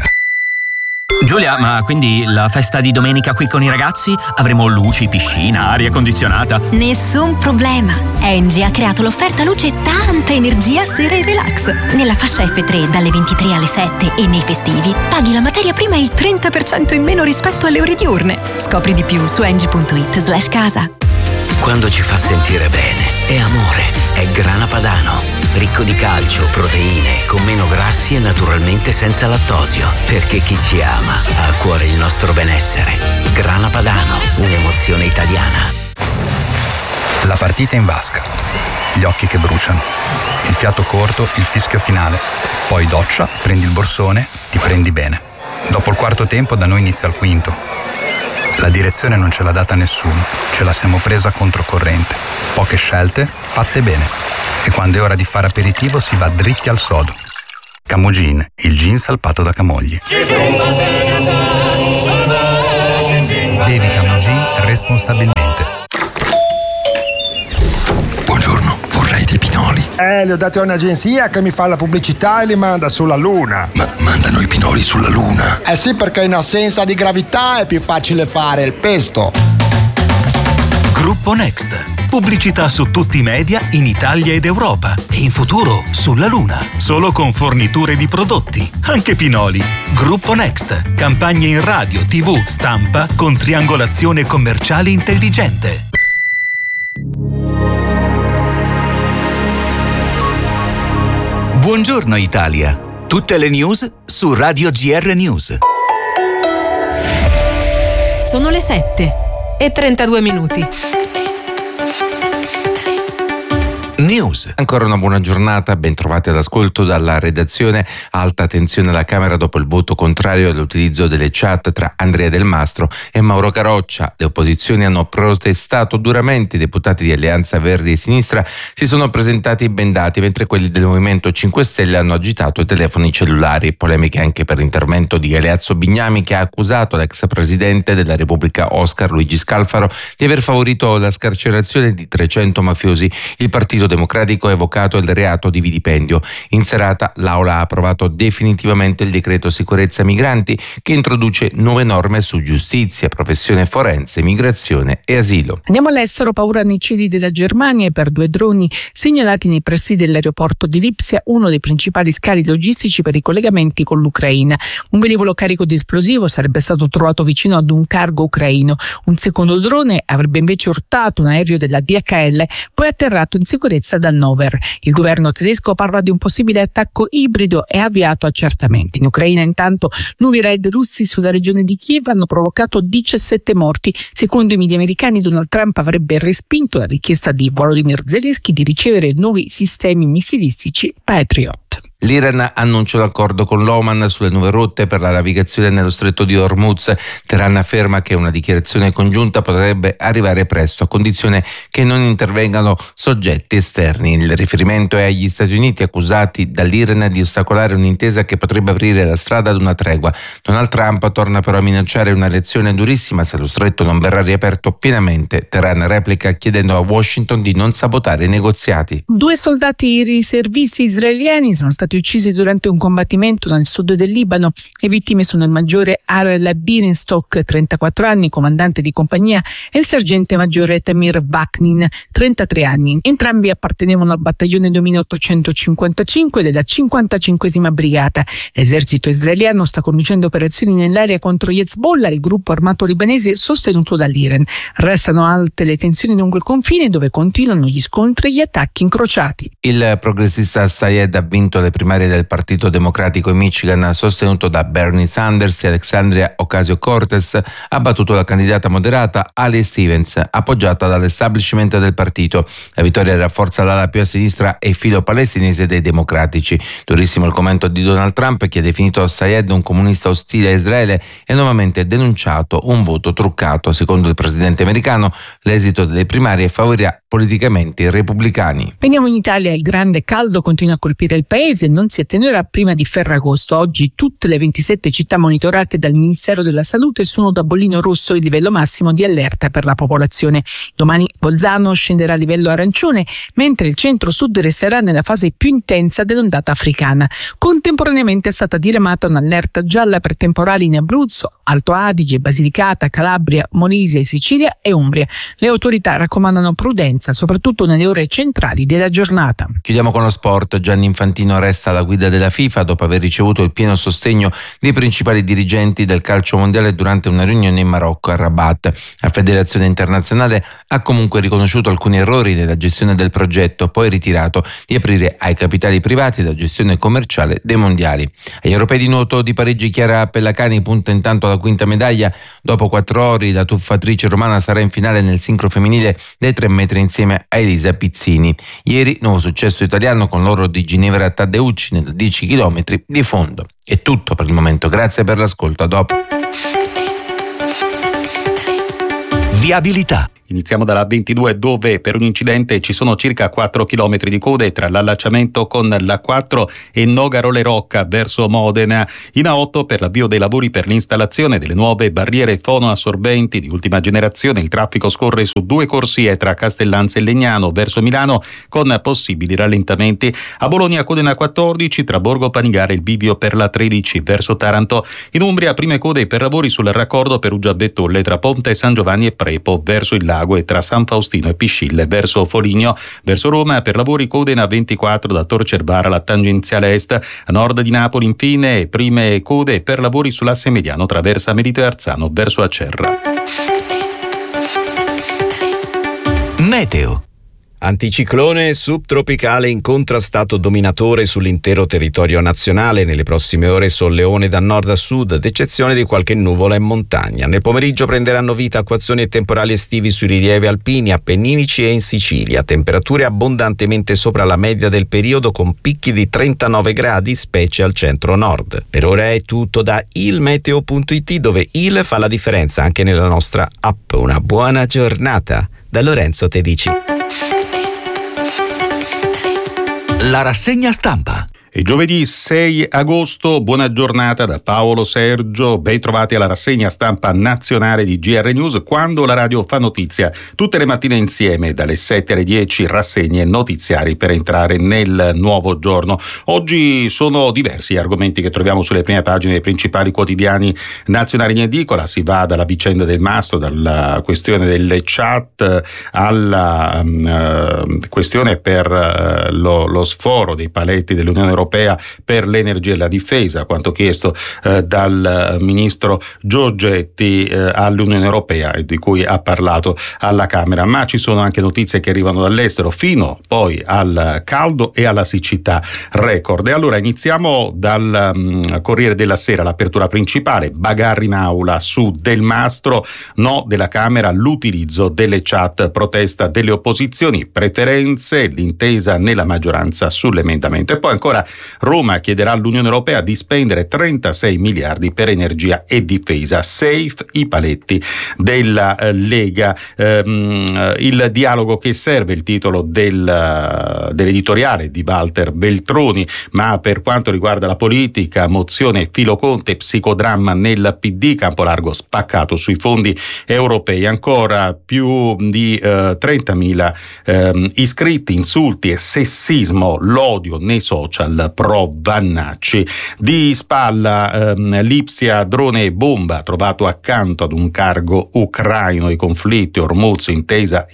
Speaker 10: Giulia, ma quindi la festa di domenica qui con i ragazzi? Avremo luci, piscina, aria condizionata?
Speaker 11: Nessun problema. Engie ha creato l'offerta luce e tanta energia sera e relax. Nella fascia F tre dalle ventitré alle sette e nei festivi paghi la materia prima il trenta per cento in meno rispetto alle ore diurne. Scopri di più su engie punto it slash casa.
Speaker 12: Quando ci fa sentire bene, è amore, è Grana Padano. ricco di calcio, proteine, con meno grassi e naturalmente senza lattosio. Perché chi ci ama ha a cuore il nostro benessere. Grana Padano, un'emozione italiana.
Speaker 13: La partita in vasca, gli occhi che bruciano, il fiato corto, il fischio finale. Poi doccia, prendi il borsone, ti prendi bene. Dopo il quarto tempo da noi inizia il quinto. La direzione non ce l'ha data nessuno, ce la siamo presa controcorrente. Poche scelte, fatte bene. E quando è ora di fare aperitivo si va dritti al sodo. Camogin, il gin salpato da Camogli. Bevi Camogin responsabilmente.
Speaker 14: Buongiorno, vorrei dei pinoli.
Speaker 15: Eh, li ho dati a un'agenzia che mi fa la pubblicità e li manda sulla Luna.
Speaker 14: Ma mandano i pinoli sulla Luna?
Speaker 15: Eh sì, perché in assenza di gravità è più facile fare il pesto.
Speaker 7: Gruppo Next. Pubblicità su tutti i media in Italia ed Europa e in futuro sulla Luna. Solo con forniture di prodotti, anche pinoli. Gruppo Next. Campagne in radio, tivù, stampa con triangolazione commerciale intelligente.
Speaker 2: Buongiorno Italia. Tutte le news su Radio G R News.
Speaker 3: Sono le sette e trentadue minuti.
Speaker 2: News.
Speaker 4: Ancora una buona giornata, ben trovati all'ascolto dalla redazione. Alta tensione alla Camera dopo il voto contrario all'utilizzo delle chat tra Andrea Del Mastro e Mauro Caroccia. Le opposizioni hanno protestato duramente, i deputati di Alleanza Verdi e Sinistra si sono presentati bendati, mentre quelli del Movimento cinque Stelle hanno agitato i telefoni cellulari. Polemiche anche per l'intervento di Galeazzo Bignami, che ha accusato l'ex presidente della Repubblica Oscar Luigi Scalfaro di aver favorito la scarcerazione di trecento mafiosi. Il Partito Democratico ha evocato il reato di vilipendio. In serata l'Aula ha approvato definitivamente il decreto sicurezza migranti, che introduce nuove norme su giustizia, professione forense, migrazione e asilo.
Speaker 5: Andiamo all'estero. Paura nei cieli della Germania per due droni segnalati nei pressi dell'aeroporto di Lipsia, uno dei principali scali logistici per i collegamenti con l'Ucraina. Un velivolo carico di esplosivo sarebbe stato trovato vicino ad un cargo ucraino. Un secondo drone avrebbe invece urtato un aereo della D H L, poi atterrato in sicurezza ad Hannover. Il governo tedesco parla di un possibile attacco ibrido e ha avviato accertamenti. In Ucraina intanto nuovi raid russi sulla regione di Kiev hanno provocato diciassette morti. Secondo i media americani, Donald Trump avrebbe respinto la richiesta di Volodymyr Zelensky di ricevere nuovi sistemi missilistici Patriot.
Speaker 4: L'Iran annuncia l'accordo con l'Oman sulle nuove rotte per la navigazione nello stretto di Hormuz. Teheran afferma che una dichiarazione congiunta potrebbe arrivare presto, a condizione che non intervengano soggetti esterni. Il riferimento è agli Stati Uniti, accusati dall'Iran di ostacolare un'intesa che potrebbe aprire la strada ad una tregua. Donald Trump torna però a minacciare una reazione durissima se lo stretto non verrà riaperto pienamente. Teheran replica chiedendo a Washington di non sabotare i negoziati.
Speaker 5: Due soldati riservisti israeliani sono stati uccisi durante un combattimento nel sud del Libano. Le vittime sono il maggiore Arel Birenstock, trentaquattro anni, comandante di compagnia, e il sergente maggiore Tamir Vaknin, trentatré anni. Entrambi appartenevano al battaglione duemilaottocentocinquantacinque della cinquantacinquesima brigata. L'esercito israeliano sta conducendo operazioni nell'area contro Hezbollah, il gruppo armato libanese sostenuto dall'Iran. Restano alte le tensioni lungo il confine, dove continuano gli scontri e gli attacchi incrociati.
Speaker 4: Il progressista Sayed ha vinto le primarie del Partito Democratico in Michigan, sostenuto da Bernie Sanders, e Alexandria Ocasio-Cortez ha battuto la candidata moderata Ali Stevens, appoggiata dall'establishment del partito. La vittoria rafforza l'ala più a sinistra e filo palestinese dei democratici. Durissimo il commento di Donald Trump, che ha definito Sayed un comunista ostile a Israele e ha nuovamente denunciato un voto truccato. Secondo il presidente americano, l'esito delle primarie favorirà politicamente i repubblicani.
Speaker 5: Veniamo in Italia. Il grande caldo continua a colpire il paese e non si attenuerà prima di Ferragosto. Oggi tutte le ventisette città monitorate dal Ministero della Salute sono da bollino rosso, il livello massimo di allerta per la popolazione. Domani Bolzano scenderà a livello arancione, mentre il centro-sud resterà nella fase più intensa dell'ondata africana. Contemporaneamente è stata diramata un'allerta gialla per temporali in Abruzzo, Alto Adige, Basilicata, Calabria, Molise, Sicilia e Umbria. Le autorità raccomandano prudenza, soprattutto nelle ore centrali della giornata.
Speaker 4: Chiudiamo con lo sport. Gianni Infantino resta resta alla guida della FIFA dopo aver ricevuto il pieno sostegno dei principali dirigenti del calcio mondiale durante una riunione in Marocco a Rabat. La Federazione Internazionale ha comunque riconosciuto alcuni errori nella gestione del progetto, poi ritirato di aprire ai capitali privati la gestione commerciale dei mondiali. Agli europei di nuoto di Parigi Chiara Pellacani punta intanto alla quinta medaglia. Dopo quattro ori la tuffatrice romana sarà in finale nel sincro femminile dei tre metri insieme a Elisa Pizzini. Ieri nuovo successo italiano con l'oro di Ginevra Taddeucci nel dieci chilometri di fondo. È tutto per il momento, grazie per l'ascolto, a dopo.
Speaker 2: Viabilità.
Speaker 1: Iniziamo dalla ventidue, dove per un incidente ci sono circa quattro chilometri di code tra l'allacciamento con l'A quattro e Nogaro-Le Rocca verso Modena. In A otto per l'avvio dei lavori per l'installazione delle nuove barriere fonoassorbenti di ultima generazione. Il traffico scorre su due corsie tra Castellanza e Legnano verso Milano con possibili rallentamenti. A Bologna code in A quattordici tra Borgo Panigale e il bivio per la tredici verso Taranto. In Umbria prime code per lavori sul raccordo Perugia-Bettolle tra Ponte San Giovanni e Prepo verso il Lago e tra San Faustino e Piscille verso Foligno. Verso Roma per lavori code in A ventiquattro da Tor Cervara alla tangenziale est. A nord di Napoli infine prime code per lavori sull'asse mediano tra Versa Merito e Arzano verso Acerra.
Speaker 2: Meteo.
Speaker 6: Anticiclone subtropicale incontrastato dominatore sull'intero territorio nazionale. Nelle prossime ore solleone da nord a sud, ad eccezione di qualche nuvola in montagna. Nel pomeriggio prenderanno vita acquazzoni e temporali estivi sui rilievi alpini, appenninici e in Sicilia. Temperature abbondantemente sopra la media del periodo con picchi di trentanove gradi, specie al centro-nord. Per ora è tutto da ilmeteo punto it, dove il fa la differenza anche nella nostra app. Una buona giornata da Lorenzo Tedici.
Speaker 2: La rassegna stampa.
Speaker 1: E giovedì sei agosto, buona giornata da Paolo Sergio, ben trovati alla rassegna stampa nazionale di G R News, quando la radio fa notizia. Tutte le mattine insieme, dalle sette alle dieci, rassegne notiziari per entrare nel nuovo giorno. Oggi sono diversi gli argomenti che troviamo sulle prime pagine dei principali quotidiani nazionali in edicola. Si va dalla vicenda del Mastro, dalla questione delle chat, alla uh, questione per uh, lo, lo sforo dei paletti dell'Unione Europea per l'energia e la difesa, quanto chiesto eh, dal ministro Giorgetti eh, all'Unione Europea e di cui ha parlato alla Camera. Ma ci sono anche notizie che arrivano dall'estero, fino poi al caldo e alla siccità record. E allora iniziamo dal um, Corriere della Sera, l'apertura principale: bagarre in aula su Del Mastro, no della Camera all'utilizzo delle chat, protesta delle opposizioni, preferenze, l'intesa nella maggioranza sull'emendamento. E poi ancora Roma chiederà all'Unione Europea di spendere trentasei miliardi per energia e difesa. Safe i paletti della eh, Lega. Ehm, il dialogo che serve, il titolo del, dell'editoriale di Walter Veltroni. Ma per quanto riguarda la politica, mozione Filo Conte, psicodramma nel P D, campo largo spaccato sui fondi europei. Ancora più di eh, trentamila eh, iscritti, insulti e sessismo, l'odio nei social pro Vannacci. Di spalla ehm, Lipsia, drone e bomba trovato accanto ad un cargo ucraino. I conflitti, Hormuz, intesa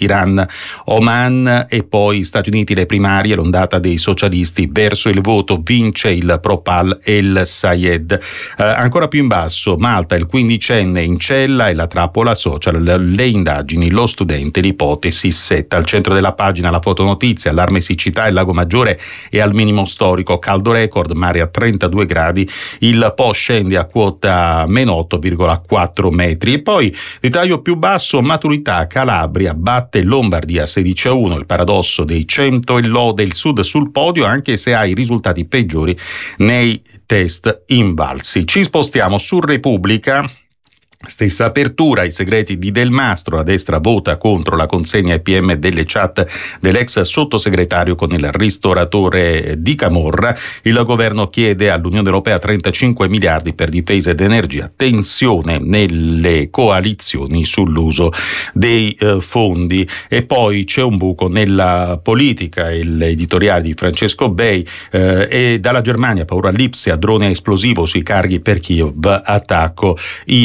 Speaker 1: Iran-Oman, e poi Stati Uniti, le primarie, l'ondata dei socialisti verso il voto, vince il Propal e il Sayed. Eh, ancora più in basso Malta, il quindicenne in cella e la trappola social, le indagini, lo studente, l'ipotesi setta. Al centro della pagina la fotonotizia, allarme siccità, il Lago Maggiore è al minimo storico, caldo record, mare a trentadue gradi, il Po scende a quota meno otto virgola quattro metri. E poi ritaglio più basso, maturità, Calabria batte Lombardia sedici a uno, il paradosso dei cento e lode il Sud sul podio anche se ha i risultati peggiori nei test invalsi. Ci spostiamo su Repubblica. Stessa apertura, i segreti di Del Mastro, la destra vota contro la consegna ai P M delle chat dell'ex sottosegretario con il ristoratore di Camorra. Il governo chiede all'Unione Europea trentacinque miliardi per difesa ed energia, tensione nelle coalizioni sull'uso dei eh, fondi. E poi c'è un buco nella politica, l'editoriale di Francesco Bei, eh, e dalla Germania, paura Lipsia, drone esplosivo sui carghi per Kiev, attacco ibrido.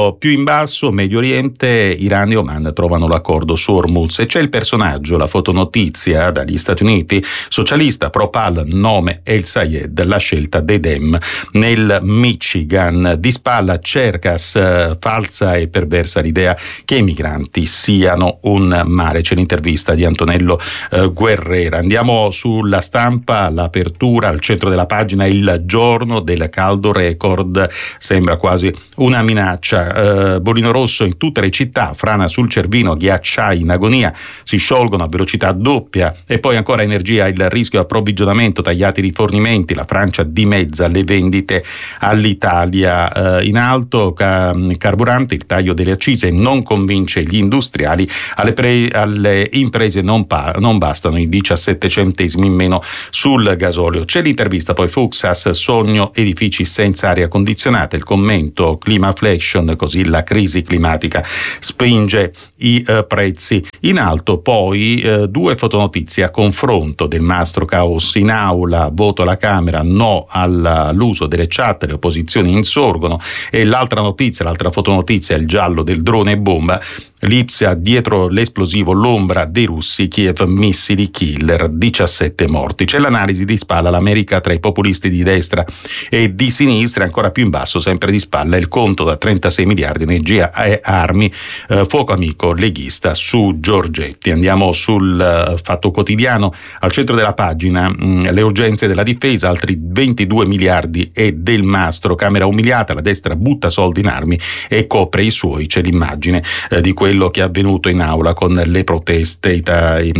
Speaker 1: Meglio più in basso, Medio Oriente, Iran e Oman trovano l'accordo su Hormuz. E c'è il personaggio, la fotonotizia dagli Stati Uniti, socialista pro-Pal, nome El Sayed, la scelta dei Dem nel Michigan. Di spalla Cercas, falsa e perversa l'idea che i migranti siano un male. C'è l'intervista di Antonello eh, Guerrera. Andiamo sulla Stampa, l'apertura al centro della pagina, il giorno del caldo record, sembra quasi una minaccia. Eh, Bollino rosso in tutte le città, frana sul Cervino, ghiacciai in agonia, si sciolgono a velocità doppia. E poi ancora energia, il rischio approvvigionamento, tagliati i rifornimenti, la Francia dimezza le vendite all'Italia. Eh, in alto ca- carburante, il taglio delle accise non convince gli industriali, alle, pre- alle imprese non, pa- non bastano i diciassette centesimi in meno sul gasolio. C'è l'intervista poi Fuxas, sogno edifici senza aria condizionata, il commento climaflation, così la crisi climatica spinge i eh, prezzi in alto. Poi eh, due fotonotizie a confronto del Mastro Caos in aula, voto alla Camera, no all'uso delle chat, le opposizioni insorgono. E l'altra notizia, l'altra fotonotizia è il giallo del drone bomba, Lipsia dietro l'esplosivo, l'ombra dei russi, Kiev missili killer, diciassette morti. C'è l'analisi di spalla, l'America tra i populisti di destra e di sinistra, ancora più in basso, sempre di spalla, il conto da trentasei miliardi, energia e armi, eh, fuoco amico leghista su Giorgetti. Andiamo sul uh, Fatto Quotidiano, al centro della pagina mh, le urgenze della difesa, altri ventidue miliardi e del Mastro, Camera umiliata, la destra butta soldi in armi e copre i suoi. C'è l'immagine eh, di quello che è avvenuto in aula con le proteste, i, i,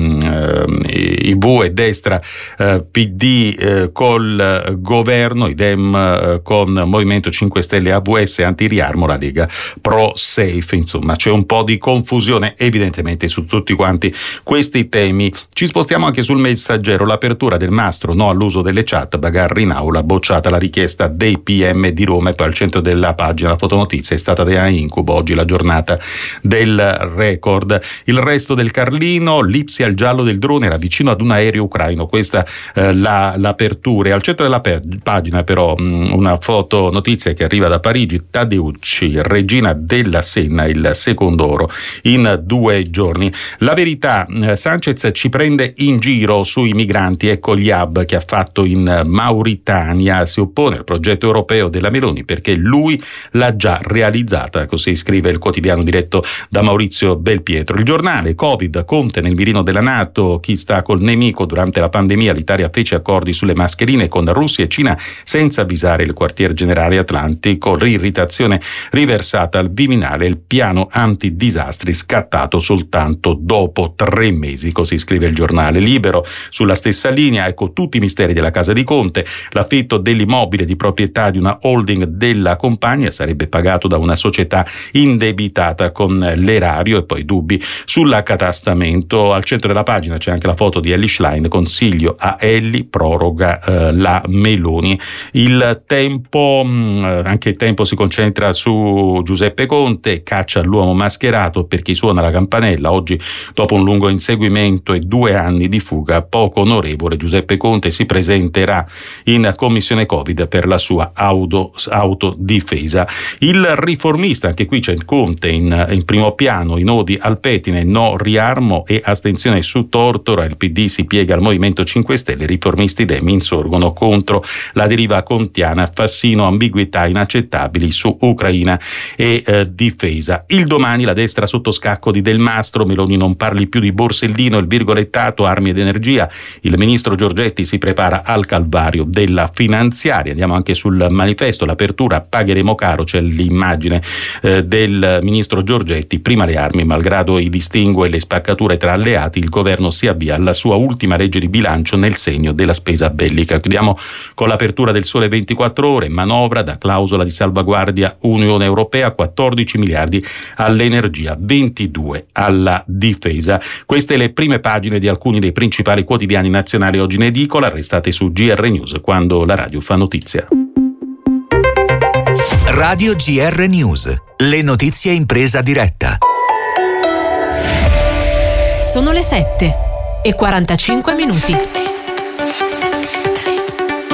Speaker 1: i, i V e destra, eh, P D eh, col governo, i Dem eh, con Movimento cinque Stelle, A V S anti-riarmo, la Lega pro safe. Insomma, c'è un po' di confusione evidentemente su tutti quanti questi temi. Ci spostiamo anche sul Messaggero, l'apertura del Mastro, no all'uso delle chat, bagarre in aula, bocciata la richiesta dei P M di Roma. E poi al centro della pagina la fotonotizia, è stata da incubo oggi la giornata del record. Il resto del Carlino, Lipsia, il giallo del drone, era vicino ad un aereo ucraino, questa eh, la, l'apertura. E al centro della pe- pagina però mh, una foto notizia che arriva da Parigi, Taddeucci, regina della Senna, il secondo oro in due giorni. La Verità, eh, Sanchez ci prende in giro sui migranti, ecco gli hub che ha fatto in Mauritania, si oppone al progetto europeo della Meloni perché lui l'ha già realizzata, così scrive il quotidiano diretto da Maurizio Belpietro. Il Giornale, Covid, Conte nel mirino della NATO, chi sta col nemico. Durante la pandemia l'Italia fece accordi sulle mascherine con Russia e Cina senza avvisare il quartier generale atlantico, l'irritazione riversata al Viminale, il piano antidisastri scattato soltanto dopo tre mesi, così scrive il Giornale. Libero, sulla stessa linea, ecco tutti i misteri della casa di Conte, l'affitto dell'immobile di proprietà di una holding della compagnia sarebbe pagato da una società indebitata con l'erario, e poi dubbi sull'accatastamento. Al centro della pagina c'è anche la foto di Elly Schlein, consiglio a Elly, proroga eh, la Meloni. Il Tempo, mh, anche il Tempo si concentra su Giuseppe Conte, caccia all'uomo mascherato per chi suona la campanella. Oggi, dopo un lungo inseguimento e due anni di fuga poco onorevole, Giuseppe Conte si presenterà in commissione Covid per la sua auto, autodifesa. Il Riformista, anche qui c'è il Conte in, in primo piano, i nodi al pettine, no riarmo e astensione su Tortora, il P D si piega al Movimento cinque Stelle, i riformisti Dem insorgono contro la deriva contiana, Fassino, ambiguità inaccettabili su Ucraina e eh, difesa. Il Domani, la destra sotto scacco di Del Mastro, Meloni non parli più di Borsellino, il virgolettato armi ed energia, il ministro Giorgetti si prepara al calvario della finanziaria. Andiamo anche sul Manifesto, l'apertura, pagheremo caro, c'è l'immagine eh, del ministro Giorgetti, prima le armi, malgrado i distinguo e le spaccature tra alleati, il governo si avvia alla sua ultima legge di bilancio nel segno della spesa bellica. Chiudiamo con l'apertura del Sole ventiquattro Ore, manovra da clausola di salvaguardia Unione Europea, quattordici miliardi all'energia, ventidue alla difesa. Queste le prime pagine di alcuni dei principali quotidiani nazionali oggi in edicola. Restate su G R News, quando la radio fa notizia.
Speaker 2: Radio G R News, le notizie in presa diretta.
Speaker 3: Sono le sette e quarantacinque minuti.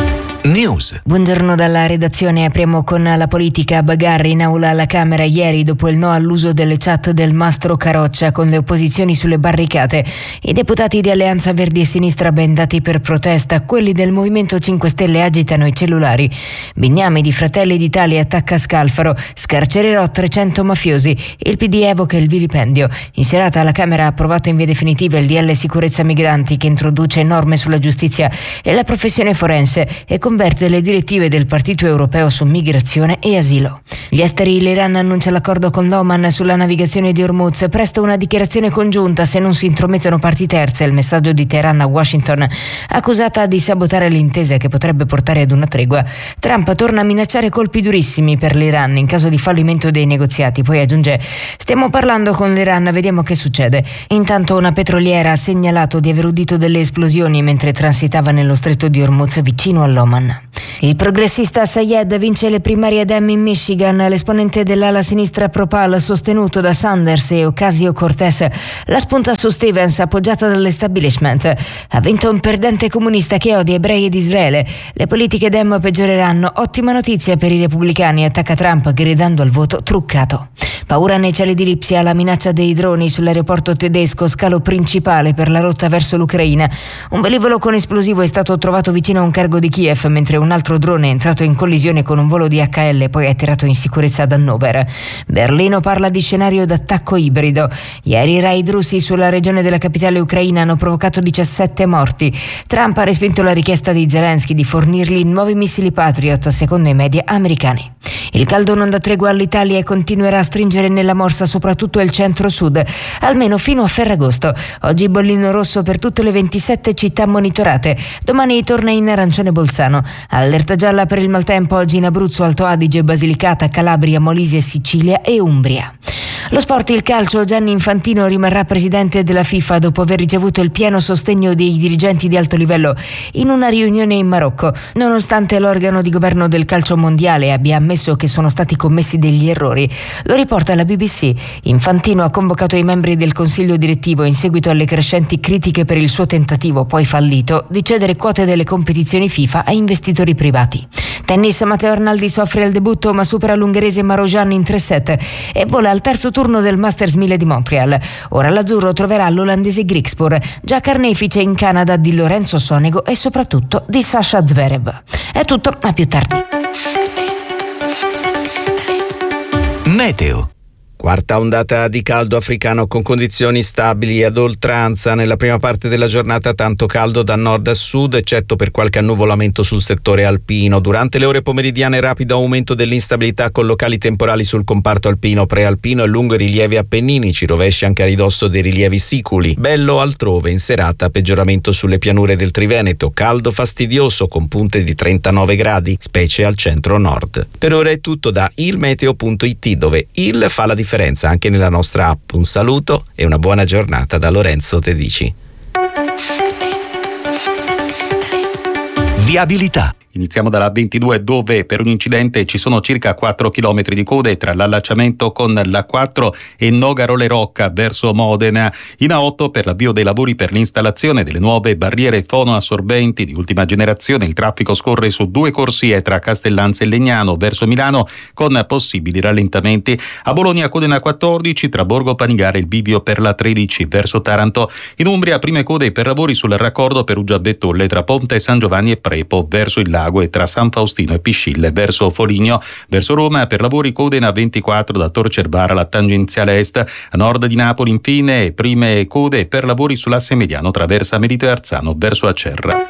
Speaker 2: News.
Speaker 9: Buongiorno dalla redazione, apriamo con la politica. Bagarre in aula alla Camera ieri dopo il no all'uso delle chat del mastro Caroccia con le opposizioni sulle barricate. I deputati di Alleanza Verdi e Sinistra bendati per protesta, quelli del Movimento cinque Stelle agitano i cellulari. Bignami di Fratelli d'Italia attacca Scalfaro, scarcererò trecento mafiosi, il P D evoca il vilipendio. In serata la Camera ha approvato in via definitiva il D L Sicurezza Migranti che introduce norme sulla giustizia e la professione forense e converte le direttive del Partito Europeo su migrazione e asilo. Gli esteri, l'Iran annuncia l'accordo con l'Oman sulla navigazione di Hormuz, presto una dichiarazione congiunta se non si intromettono parti terze, il messaggio di Teheran a Washington, accusata di sabotare l'intesa che potrebbe portare ad una tregua. Trump torna a minacciare colpi durissimi per l'Iran in caso di fallimento dei negoziati, poi aggiunge: stiamo parlando con l'Iran, vediamo che succede. Intanto una petroliera ha segnalato di aver udito delle esplosioni mentre transitava nello stretto di Hormuz vicino all'Oman. Il progressista Sayed vince le primarie Dem in Michigan. L'esponente dell'ala sinistra Pro-Pal sostenuto da Sanders e Ocasio-Cortez la spunta su Stevens appoggiata dall'establishment. Ha vinto un perdente comunista che odia ebrei ed Israele. Le politiche Dem peggioreranno. Ottima notizia per i repubblicani, attacca Trump gridando al voto truccato. Paura nei cieli di Lipsia, la minaccia dei droni sull'aeroporto tedesco, scalo principale per la rotta verso l'Ucraina. Un velivolo con esplosivo è stato trovato vicino a un cargo di Kiev, mentre un altro drone è entrato in collisione con un volo di H L e poi è atterrato in sicurezza ad Hannover. Berlino parla di scenario d'attacco ibrido. Ieri i raid russi sulla regione della capitale ucraina hanno provocato diciassette morti. Trump ha respinto la richiesta di Zelensky di fornirgli nuovi missili Patriot, secondo i media americani. Il caldo non dà tregua all'Italia e continuerà a stringere nella morsa soprattutto il centro-sud, almeno fino a Ferragosto. Oggi bollino rosso per tutte le ventisette città monitorate. Domani torna in arancione Bolzano. Allerta gialla per il maltempo oggi in Abruzzo, Alto Adige, Basilicata, Calabria, Molise, Sicilia e Umbria. Lo sport, il calcio. Gianni Infantino rimarrà presidente della FIFA dopo aver ricevuto il pieno sostegno dei dirigenti di alto livello in una riunione in Marocco, nonostante l'organo di governo del calcio mondiale abbia ammesso che sono stati commessi degli errori. Lo riporta la B B C. Infantino ha convocato i membri del consiglio direttivo in seguito alle crescenti critiche per il suo tentativo, poi fallito, di cedere quote delle competizioni FIFA a investitori privati. Tennis, Matteo Arnaldi soffre al debutto ma supera l'ungherese Marojan in tre set e vola al terzo turno del Masters mille di Montreal. Ora l'azzurro troverà l'olandese Griekspoor, già carnefice in Canada di Lorenzo Sonego e soprattutto di Sasha Zverev. È tutto, a più tardi.
Speaker 2: Meteo.
Speaker 6: Quarta ondata di caldo africano con condizioni stabili ad oltranza. Nella prima parte della giornata tanto caldo da nord a sud, eccetto per qualche annuvolamento sul settore alpino. Durante le ore pomeridiane rapido aumento dell'instabilità con locali temporali sul comparto alpino, prealpino e lungo i rilievi appenninici, rovesci anche a ridosso dei rilievi siculi. Bello altrove, in serata peggioramento sulle pianure del Triveneto, caldo fastidioso con punte di trentanove gradi, specie al centro-nord. Per ora è tutto da ilmeteo punto it, dove il fa la differenza anche nella nostra app. Un saluto e una buona giornata da Lorenzo Tedici.
Speaker 2: Viabilità.
Speaker 1: Iniziamo dalla ventidue, dove per un incidente ci sono circa quattro chilometri di code tra l'allacciamento con l'A quattro e Nogaro-Le Rocca verso Modena. In A otto per l'avvio dei lavori per l'installazione delle nuove barriere fonoassorbenti di ultima generazione. Il traffico scorre su due corsie tra Castellanza e Legnano verso Milano con possibili rallentamenti. A Bologna code in A quattordici tra Borgo Panigale e il bivio per la tredici verso Taranto. In Umbria prime code per lavori sul raccordo Perugia-Bettolle tra Ponte San Giovanni e Prepo verso il lago e tra San Faustino e Piscille verso Foligno. Verso Roma per lavori code in A ventiquattro da Tor Cervara alla tangenziale est. A nord di Napoli infine prime code per lavori sull'asse mediano tra Versa Merito e Arzano verso Acerra.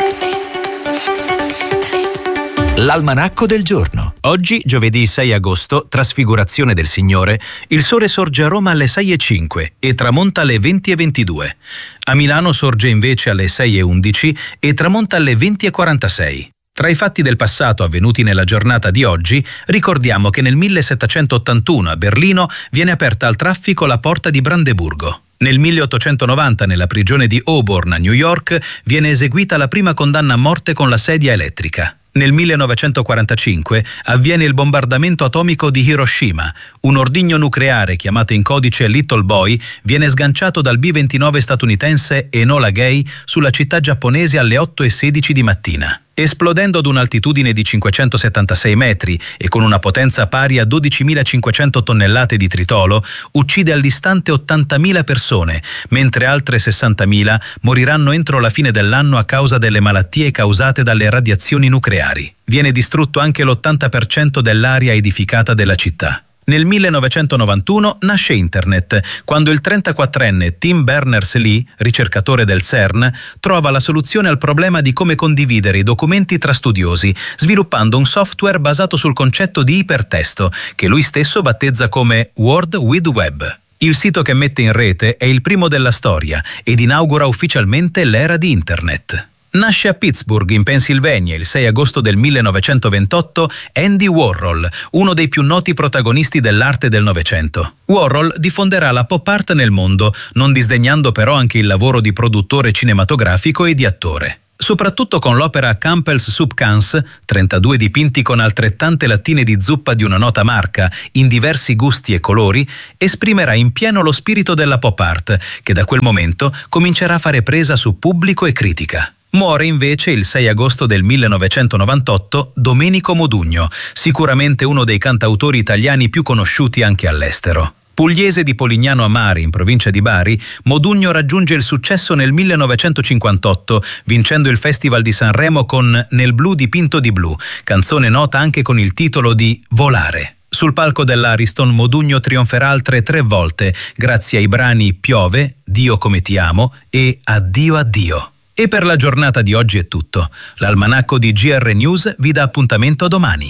Speaker 2: L'almanacco del giorno.
Speaker 7: Oggi, giovedì sei agosto, trasfigurazione del Signore, il sole sorge a Roma alle sei e cinque e tramonta alle venti e ventidue. A Milano sorge invece alle sei e undici e tramonta alle venti e quarantasei. Tra i fatti del passato avvenuti nella giornata di oggi, ricordiamo che nel millesettecentottantuno a Berlino viene aperta al traffico la porta di Brandeburgo. Nel milleottocentonovanta, nella prigione di Auburn a New York, viene eseguita la prima condanna a morte con la sedia elettrica. Nel millenovecentoquarantacinque avviene il bombardamento atomico di Hiroshima. Un ordigno nucleare chiamato in codice Little Boy viene sganciato dal B ventinove statunitense Enola Gay sulla città giapponese alle otto e sedici di mattina. Esplodendo ad un'altitudine di cinquecentosettantasei metri e con una potenza pari a dodicimilacinquecento tonnellate di tritolo, uccide all'istante ottantamila persone, mentre altre sessantamila moriranno entro la fine dell'anno a causa delle malattie causate dalle radiazioni nucleari. Viene distrutto anche l'ottanta per cento dell'area edificata della città. Nel millenovecentonovantuno nasce Internet, quando il trentaquattrenne Tim Berners-Lee, ricercatore del CERN, trova la soluzione al problema di come condividere i documenti tra studiosi, sviluppando un software basato sul concetto di ipertesto, che lui stesso battezza come World Wide Web. Il sito che mette in rete è il primo della storia ed inaugura ufficialmente l'era di Internet. Nasce a Pittsburgh, in Pennsylvania, il sei agosto del millenovecentoventotto, Andy Warhol, uno dei più noti protagonisti dell'arte del Novecento. Warhol diffonderà la pop art nel mondo, non disdegnando però anche il lavoro di produttore cinematografico e di attore. Soprattutto con l'opera Campbell's Soup Cans, trentadue dipinti con altrettante lattine di zuppa di una nota marca, in diversi gusti e colori, esprimerà in pieno lo spirito della pop art, che da quel momento comincerà a fare presa su pubblico e critica. Muore invece il sei agosto del millenovecentonovantotto Domenico Modugno, sicuramente uno dei cantautori italiani più conosciuti anche all'estero. Pugliese di Polignano a Mare, in provincia di Bari, Modugno raggiunge il successo nel millenovecentocinquantotto, vincendo il Festival di Sanremo con Nel blu dipinto di blu, canzone nota anche con il titolo di Volare. Sul palco dell'Ariston Modugno trionferà altre tre volte, grazie ai brani Piove, Dio come ti amo e Addio addio. E per la giornata di oggi è tutto. L'almanacco di G R News vi dà appuntamento domani.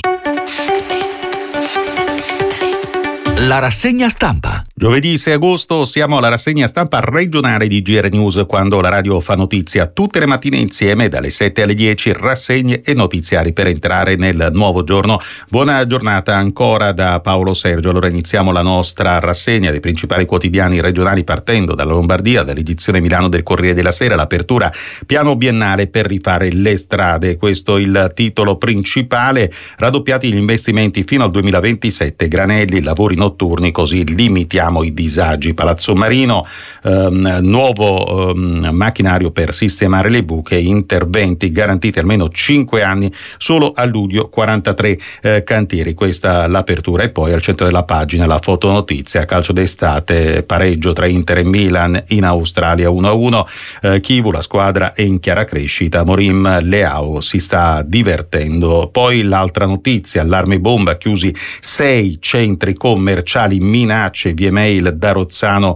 Speaker 2: La rassegna stampa.
Speaker 1: Giovedì sei agosto siamo alla rassegna stampa regionale di G R News, quando la radio fa notizia tutte le mattine insieme dalle sette alle dieci, rassegne e notiziari per entrare nel nuovo giorno. Buona giornata ancora da Paolo Sergio. Allora iniziamo la nostra rassegna dei principali quotidiani regionali partendo dalla Lombardia, dall'edizione Milano del Corriere della Sera, l'apertura piano biennale per rifare le strade. Questo il titolo principale, raddoppiati gli investimenti fino al duemilaventisette, Granelli, lavori notturni, così limitiamo i disagi. Palazzo Marino, ehm, nuovo ehm, macchinario per sistemare le buche, interventi garantiti almeno cinque anni, solo a luglio quarantatré eh, cantieri. Questa l'apertura. E poi al centro della pagina la fotonotizia, calcio d'estate, pareggio tra Inter e Milan in Australia uno a uno, eh, Chivu, la squadra è in chiara crescita, Morim Leao si sta divertendo. Poi l'altra notizia, allarme bomba, chiusi sei centri commerciali, minacce via mail da Rozzano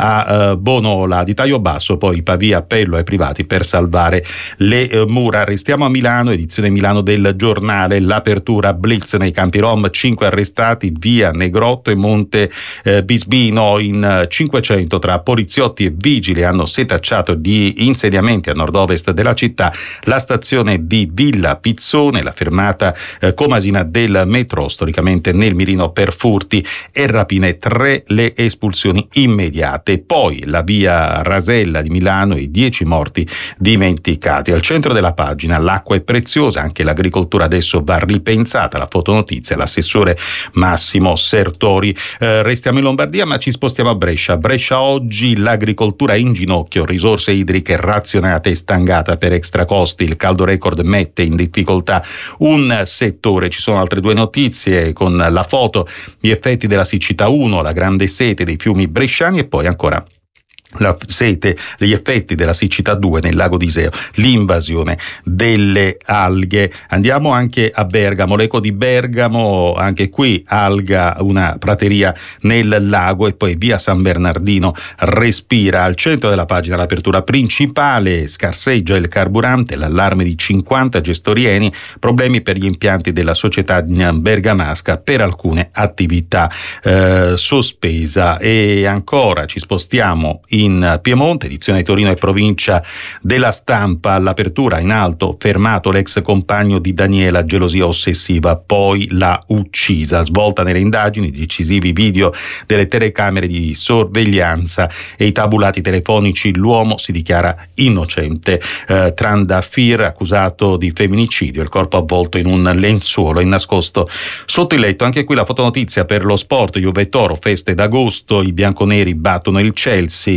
Speaker 1: a uh, Bonola di taglio basso, poi Pavia, appello ai privati per salvare le uh, mura. Restiamo a Milano, edizione Milano del Giornale, l'apertura blitz nei campi rom, cinque arrestati via Negrotto e Monte uh, Bisbino, in uh, cinquecento tra poliziotti e vigili hanno setacciato di insediamenti a nord-ovest della città la stazione di Villa Pizzone, la fermata uh, comasina del metro, storicamente nel mirino per furti e rapine, tre le espulsioni immediate. Poi la via Rasella di Milano e dieci morti dimenticati. Al centro della pagina l'acqua è preziosa, anche l'agricoltura adesso va ripensata, la fotonotizia, l'assessore Massimo Sertori. Eh, restiamo in Lombardia ma ci spostiamo a Brescia. Brescia oggi, l'agricoltura in ginocchio, risorse idriche razionate e stangata per extracosti, il caldo record mette in difficoltà un settore. Ci sono altre due notizie con la foto, gli effetti della siccità uno, la grande sete dei fiumi bresciani, e poi ancora la sete, gli effetti della siccità due nel lago di Iseo, l'invasione delle alghe. Andiamo anche a Bergamo, l'eco di Bergamo, anche qui alga, una prateria nel lago, e poi via San Bernardino respira. Al centro della pagina l'apertura principale, scarseggia il carburante, l'allarme di cinquanta gestori Eni, problemi per gli impianti della società bergamasca per alcune attività eh, sospesa. E ancora ci spostiamo in in Piemonte, edizione Torino e provincia della Stampa, all'apertura in alto, fermato l'ex compagno di Daniela, gelosia ossessiva, poi l'ha uccisa. Svolta nelle indagini, decisivi video delle telecamere di sorveglianza e i tabulati telefonici, l'uomo si dichiara innocente. Eh, Trandafir, accusato di femminicidio, il corpo avvolto in un lenzuolo e nascosto sotto il letto. Anche qui la fotonotizia per lo sport, Juve Toro, feste d'agosto, i bianconeri battono il Chelsea,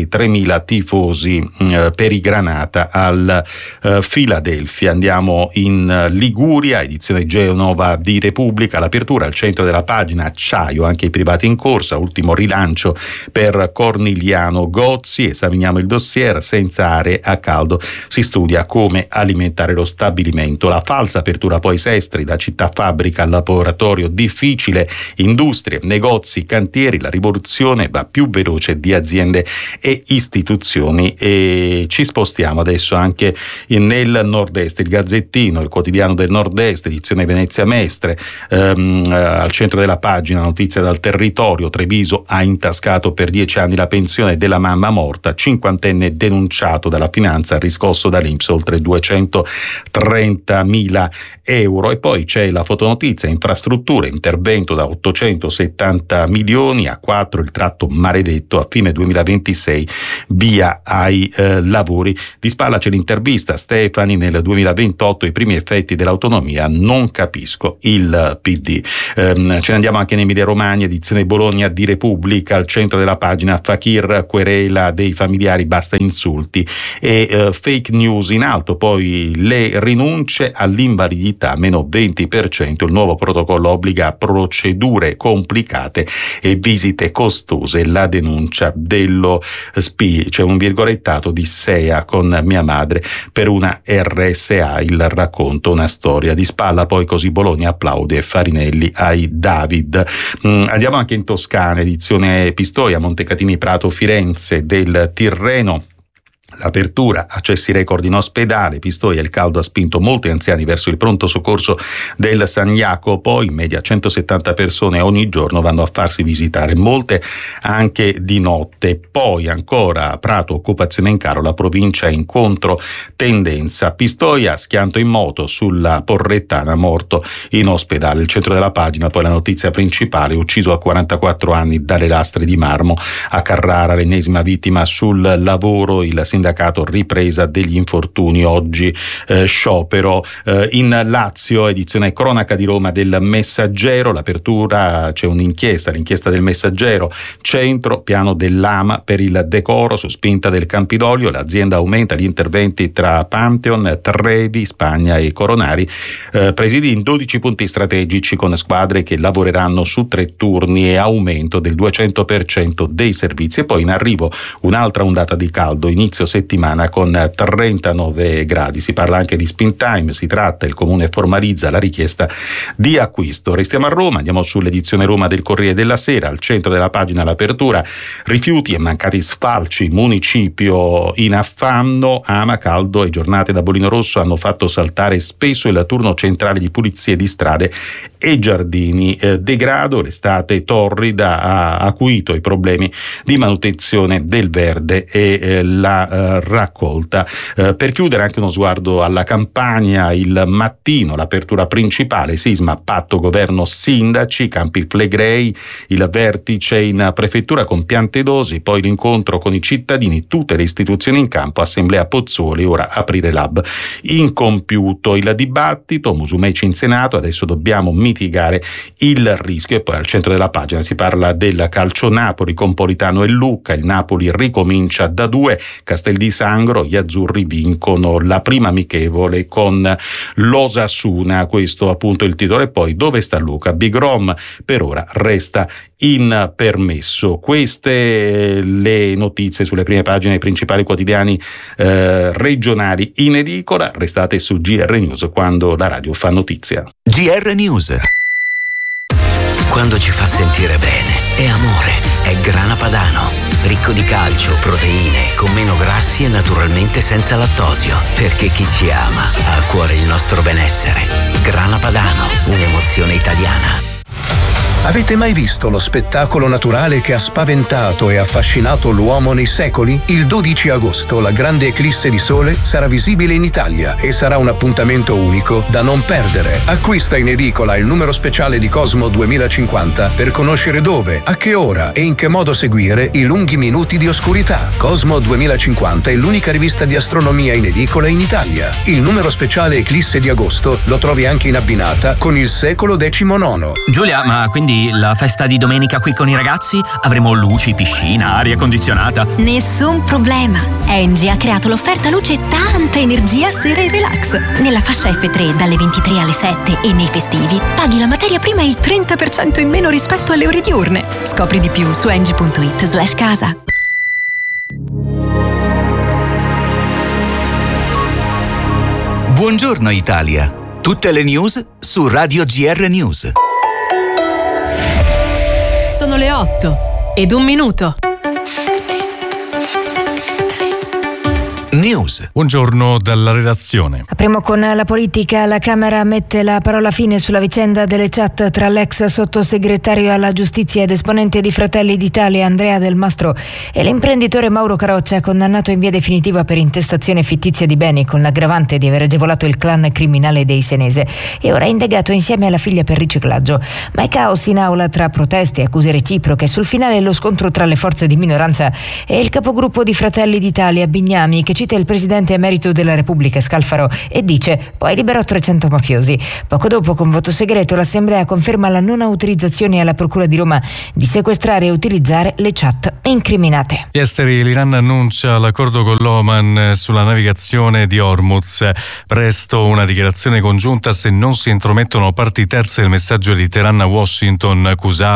Speaker 1: tremila tifosi eh, per i Granata al eh, Philadelphia. Andiamo in Liguria, edizione Genova di Repubblica, l'apertura al centro della pagina acciaio, anche i privati in corsa, ultimo rilancio per Corniliano Gozzi, esaminiamo il dossier, senza aree a caldo si studia come alimentare lo stabilimento. La falsa apertura poi Sestri, da città fabbrica al laboratorio, difficile, industrie, negozi, cantieri, la rivoluzione va più veloce di aziende e istituzioni. E ci spostiamo adesso anche nel nord-est, il Gazzettino, il quotidiano del nord-est, edizione Venezia Mestre, ehm, al centro della pagina notizia dal territorio: Treviso ha intascato per dieci anni la pensione della mamma morta, cinquantenne denunciato dalla finanza, riscosso dall'I N P S oltre duecentotrentamila euro. E poi c'è la fotonotizia: infrastrutture, intervento da ottocentosettanta milioni a quattro, il tratto maledetto, a fine duemilaventisei via ai eh, lavori. Di spalla c'è l'intervista: Stefani, nel duemilaventotto i primi effetti dell'autonomia, non capisco il P D. Ehm, ce ne andiamo anche in Emilia Romagna, edizione Bologna di Repubblica, al centro della pagina Fakir, querela dei familiari, basta insulti e eh, fake news in alto, poi le rinunce all'invalidità meno venti per cento, il nuovo protocollo obbliga procedure complicate e visite costose, la denuncia dello S P I, c'è un virgolettato di S E A con mia madre per una R S A, il racconto, una storia. Di spalla poi Così Bologna applaude Farinelli ai David. Mm, andiamo anche in Toscana, edizione Pistoia, Montecatini Prato Firenze, del Tirreno. L'apertura, accessi record in ospedale, Pistoia, il caldo ha spinto molti anziani verso il pronto soccorso del San Jacopo, in media centosettanta persone ogni giorno vanno a farsi visitare, molte anche di notte. Poi ancora Prato, occupazione in caro, la provincia in controtendenza. Pistoia, schianto in moto sulla Porrettana, morto in ospedale. Il centro della pagina, poi la notizia principale: ucciso a quarantaquattro anni dalle lastre di marmo a Carrara, l'ennesima vittima sul lavoro, il sindacato ripresa degli infortuni, oggi eh, sciopero. Eh, in Lazio, edizione cronaca di Roma del Messaggero, l'apertura, c'è un'inchiesta, l'inchiesta del Messaggero, centro piano dell'A M A per il decoro su spinta del Campidoglio, l'azienda aumenta gli interventi tra Pantheon, Trevi, Spagna e Coronari, eh, presidi in dodici punti strategici con squadre che lavoreranno su tre turni e aumento del duecento per cento dei servizi. E poi in arrivo un'altra ondata di caldo, inizio settimana con trentanove gradi. Si parla anche di spin time, si tratta, il comune formalizza la richiesta di acquisto. Restiamo a Roma, andiamo sull'edizione Roma del Corriere della Sera, al centro della pagina l'apertura: rifiuti e mancati sfalci, municipio in affanno, ama caldo e giornate da Bolino Rosso hanno fatto saltare spesso il turno centrale di pulizie di strade e giardini. Eh, degrado, l'estate torrida ha acuito i problemi di manutenzione del verde e eh, la eh, raccolta. Eh, per chiudere anche uno sguardo alla Campania, il Mattino, l'apertura principale: sisma, patto governo sindaci, Campi Flegrei, il vertice in prefettura con Piantedosi, poi l'incontro con i cittadini, tutte le istituzioni in campo, assemblea Pozzuoli, ora aprire l'hub incompiuto. Il dibattito, Musumeci in Senato, adesso dobbiamo mitigare il rischio. E poi al centro della pagina si parla del calcio, Napoli con Politano e Lucca, il Napoli ricomincia da due, Castel di Sangro, gli azzurri vincono la prima amichevole con l'Osasuna, questo appunto il titolo. E poi dove sta Luca? Big Rom per ora resta in permesso. Queste le notizie sulle prime pagine dei principali quotidiani eh, regionali in edicola. Restate su G R News, quando la radio fa notizia.
Speaker 2: G R News.
Speaker 12: Quando ci fa sentire bene è amore, è Grana Padano, ricco di calcio, proteine, con meno grassi e naturalmente senza lattosio, perché chi ci ama ha a cuore il nostro benessere. Grana Padano, un'emozione italiana.
Speaker 8: Avete mai visto lo spettacolo naturale che ha spaventato e affascinato l'uomo nei secoli? Il dodici agosto la grande eclisse di sole sarà visibile in Italia e sarà un appuntamento unico da non perdere. Acquista in edicola il numero speciale di Cosmo duemilacinquanta per conoscere dove, a che ora e in che modo seguire i lunghi minuti di oscurità. Cosmo duemilacinquanta è l'unica rivista di astronomia in edicola in Italia. Il numero speciale eclisse di agosto lo trovi anche in abbinata con il secolo decimonono.
Speaker 10: Giulia, ma quindi quindi la festa di domenica qui con i ragazzi? Avremo luci, piscina, aria condizionata?
Speaker 11: Nessun problema. Engie ha creato l'offerta luce tanta energia sera e relax. Nella fascia effe tre dalle ventitré alle sette e nei festivi paghi la materia prima il trenta per cento in meno rispetto alle ore diurne. Scopri di più su engie punto it slash casa.
Speaker 2: Buongiorno Italia. Tutte le news su Radio G R News.
Speaker 3: Sono le otto ed un minuto.
Speaker 2: News.
Speaker 16: Buongiorno dalla redazione.
Speaker 9: Apriamo con la politica. La Camera mette la parola fine sulla vicenda delle chat tra l'ex sottosegretario alla giustizia ed esponente di Fratelli d'Italia Andrea Del Mastro e l'imprenditore Mauro Caroccia, condannato in via definitiva per intestazione fittizia di beni con l'aggravante di aver agevolato il clan criminale dei Senese e ora indagato insieme alla figlia per riciclaggio. Ma è caos in aula tra proteste e accuse reciproche. Sul finale lo scontro tra le forze di minoranza e il capogruppo di Fratelli d'Italia Bignami, che cita il presidente emerito della Repubblica Scalfaro e dice: poi liberò trecento mafiosi. Poco dopo, con voto segreto, l'Assemblea conferma la non autorizzazione alla Procura di Roma di sequestrare e utilizzare le chat incriminate.
Speaker 16: Gli esteri, l'Iran annuncia l'accordo con l'Oman sulla navigazione di Hormuz. Presto una dichiarazione congiunta se non si intromettono parti terze. Il messaggio di Teheran a Washington, accusa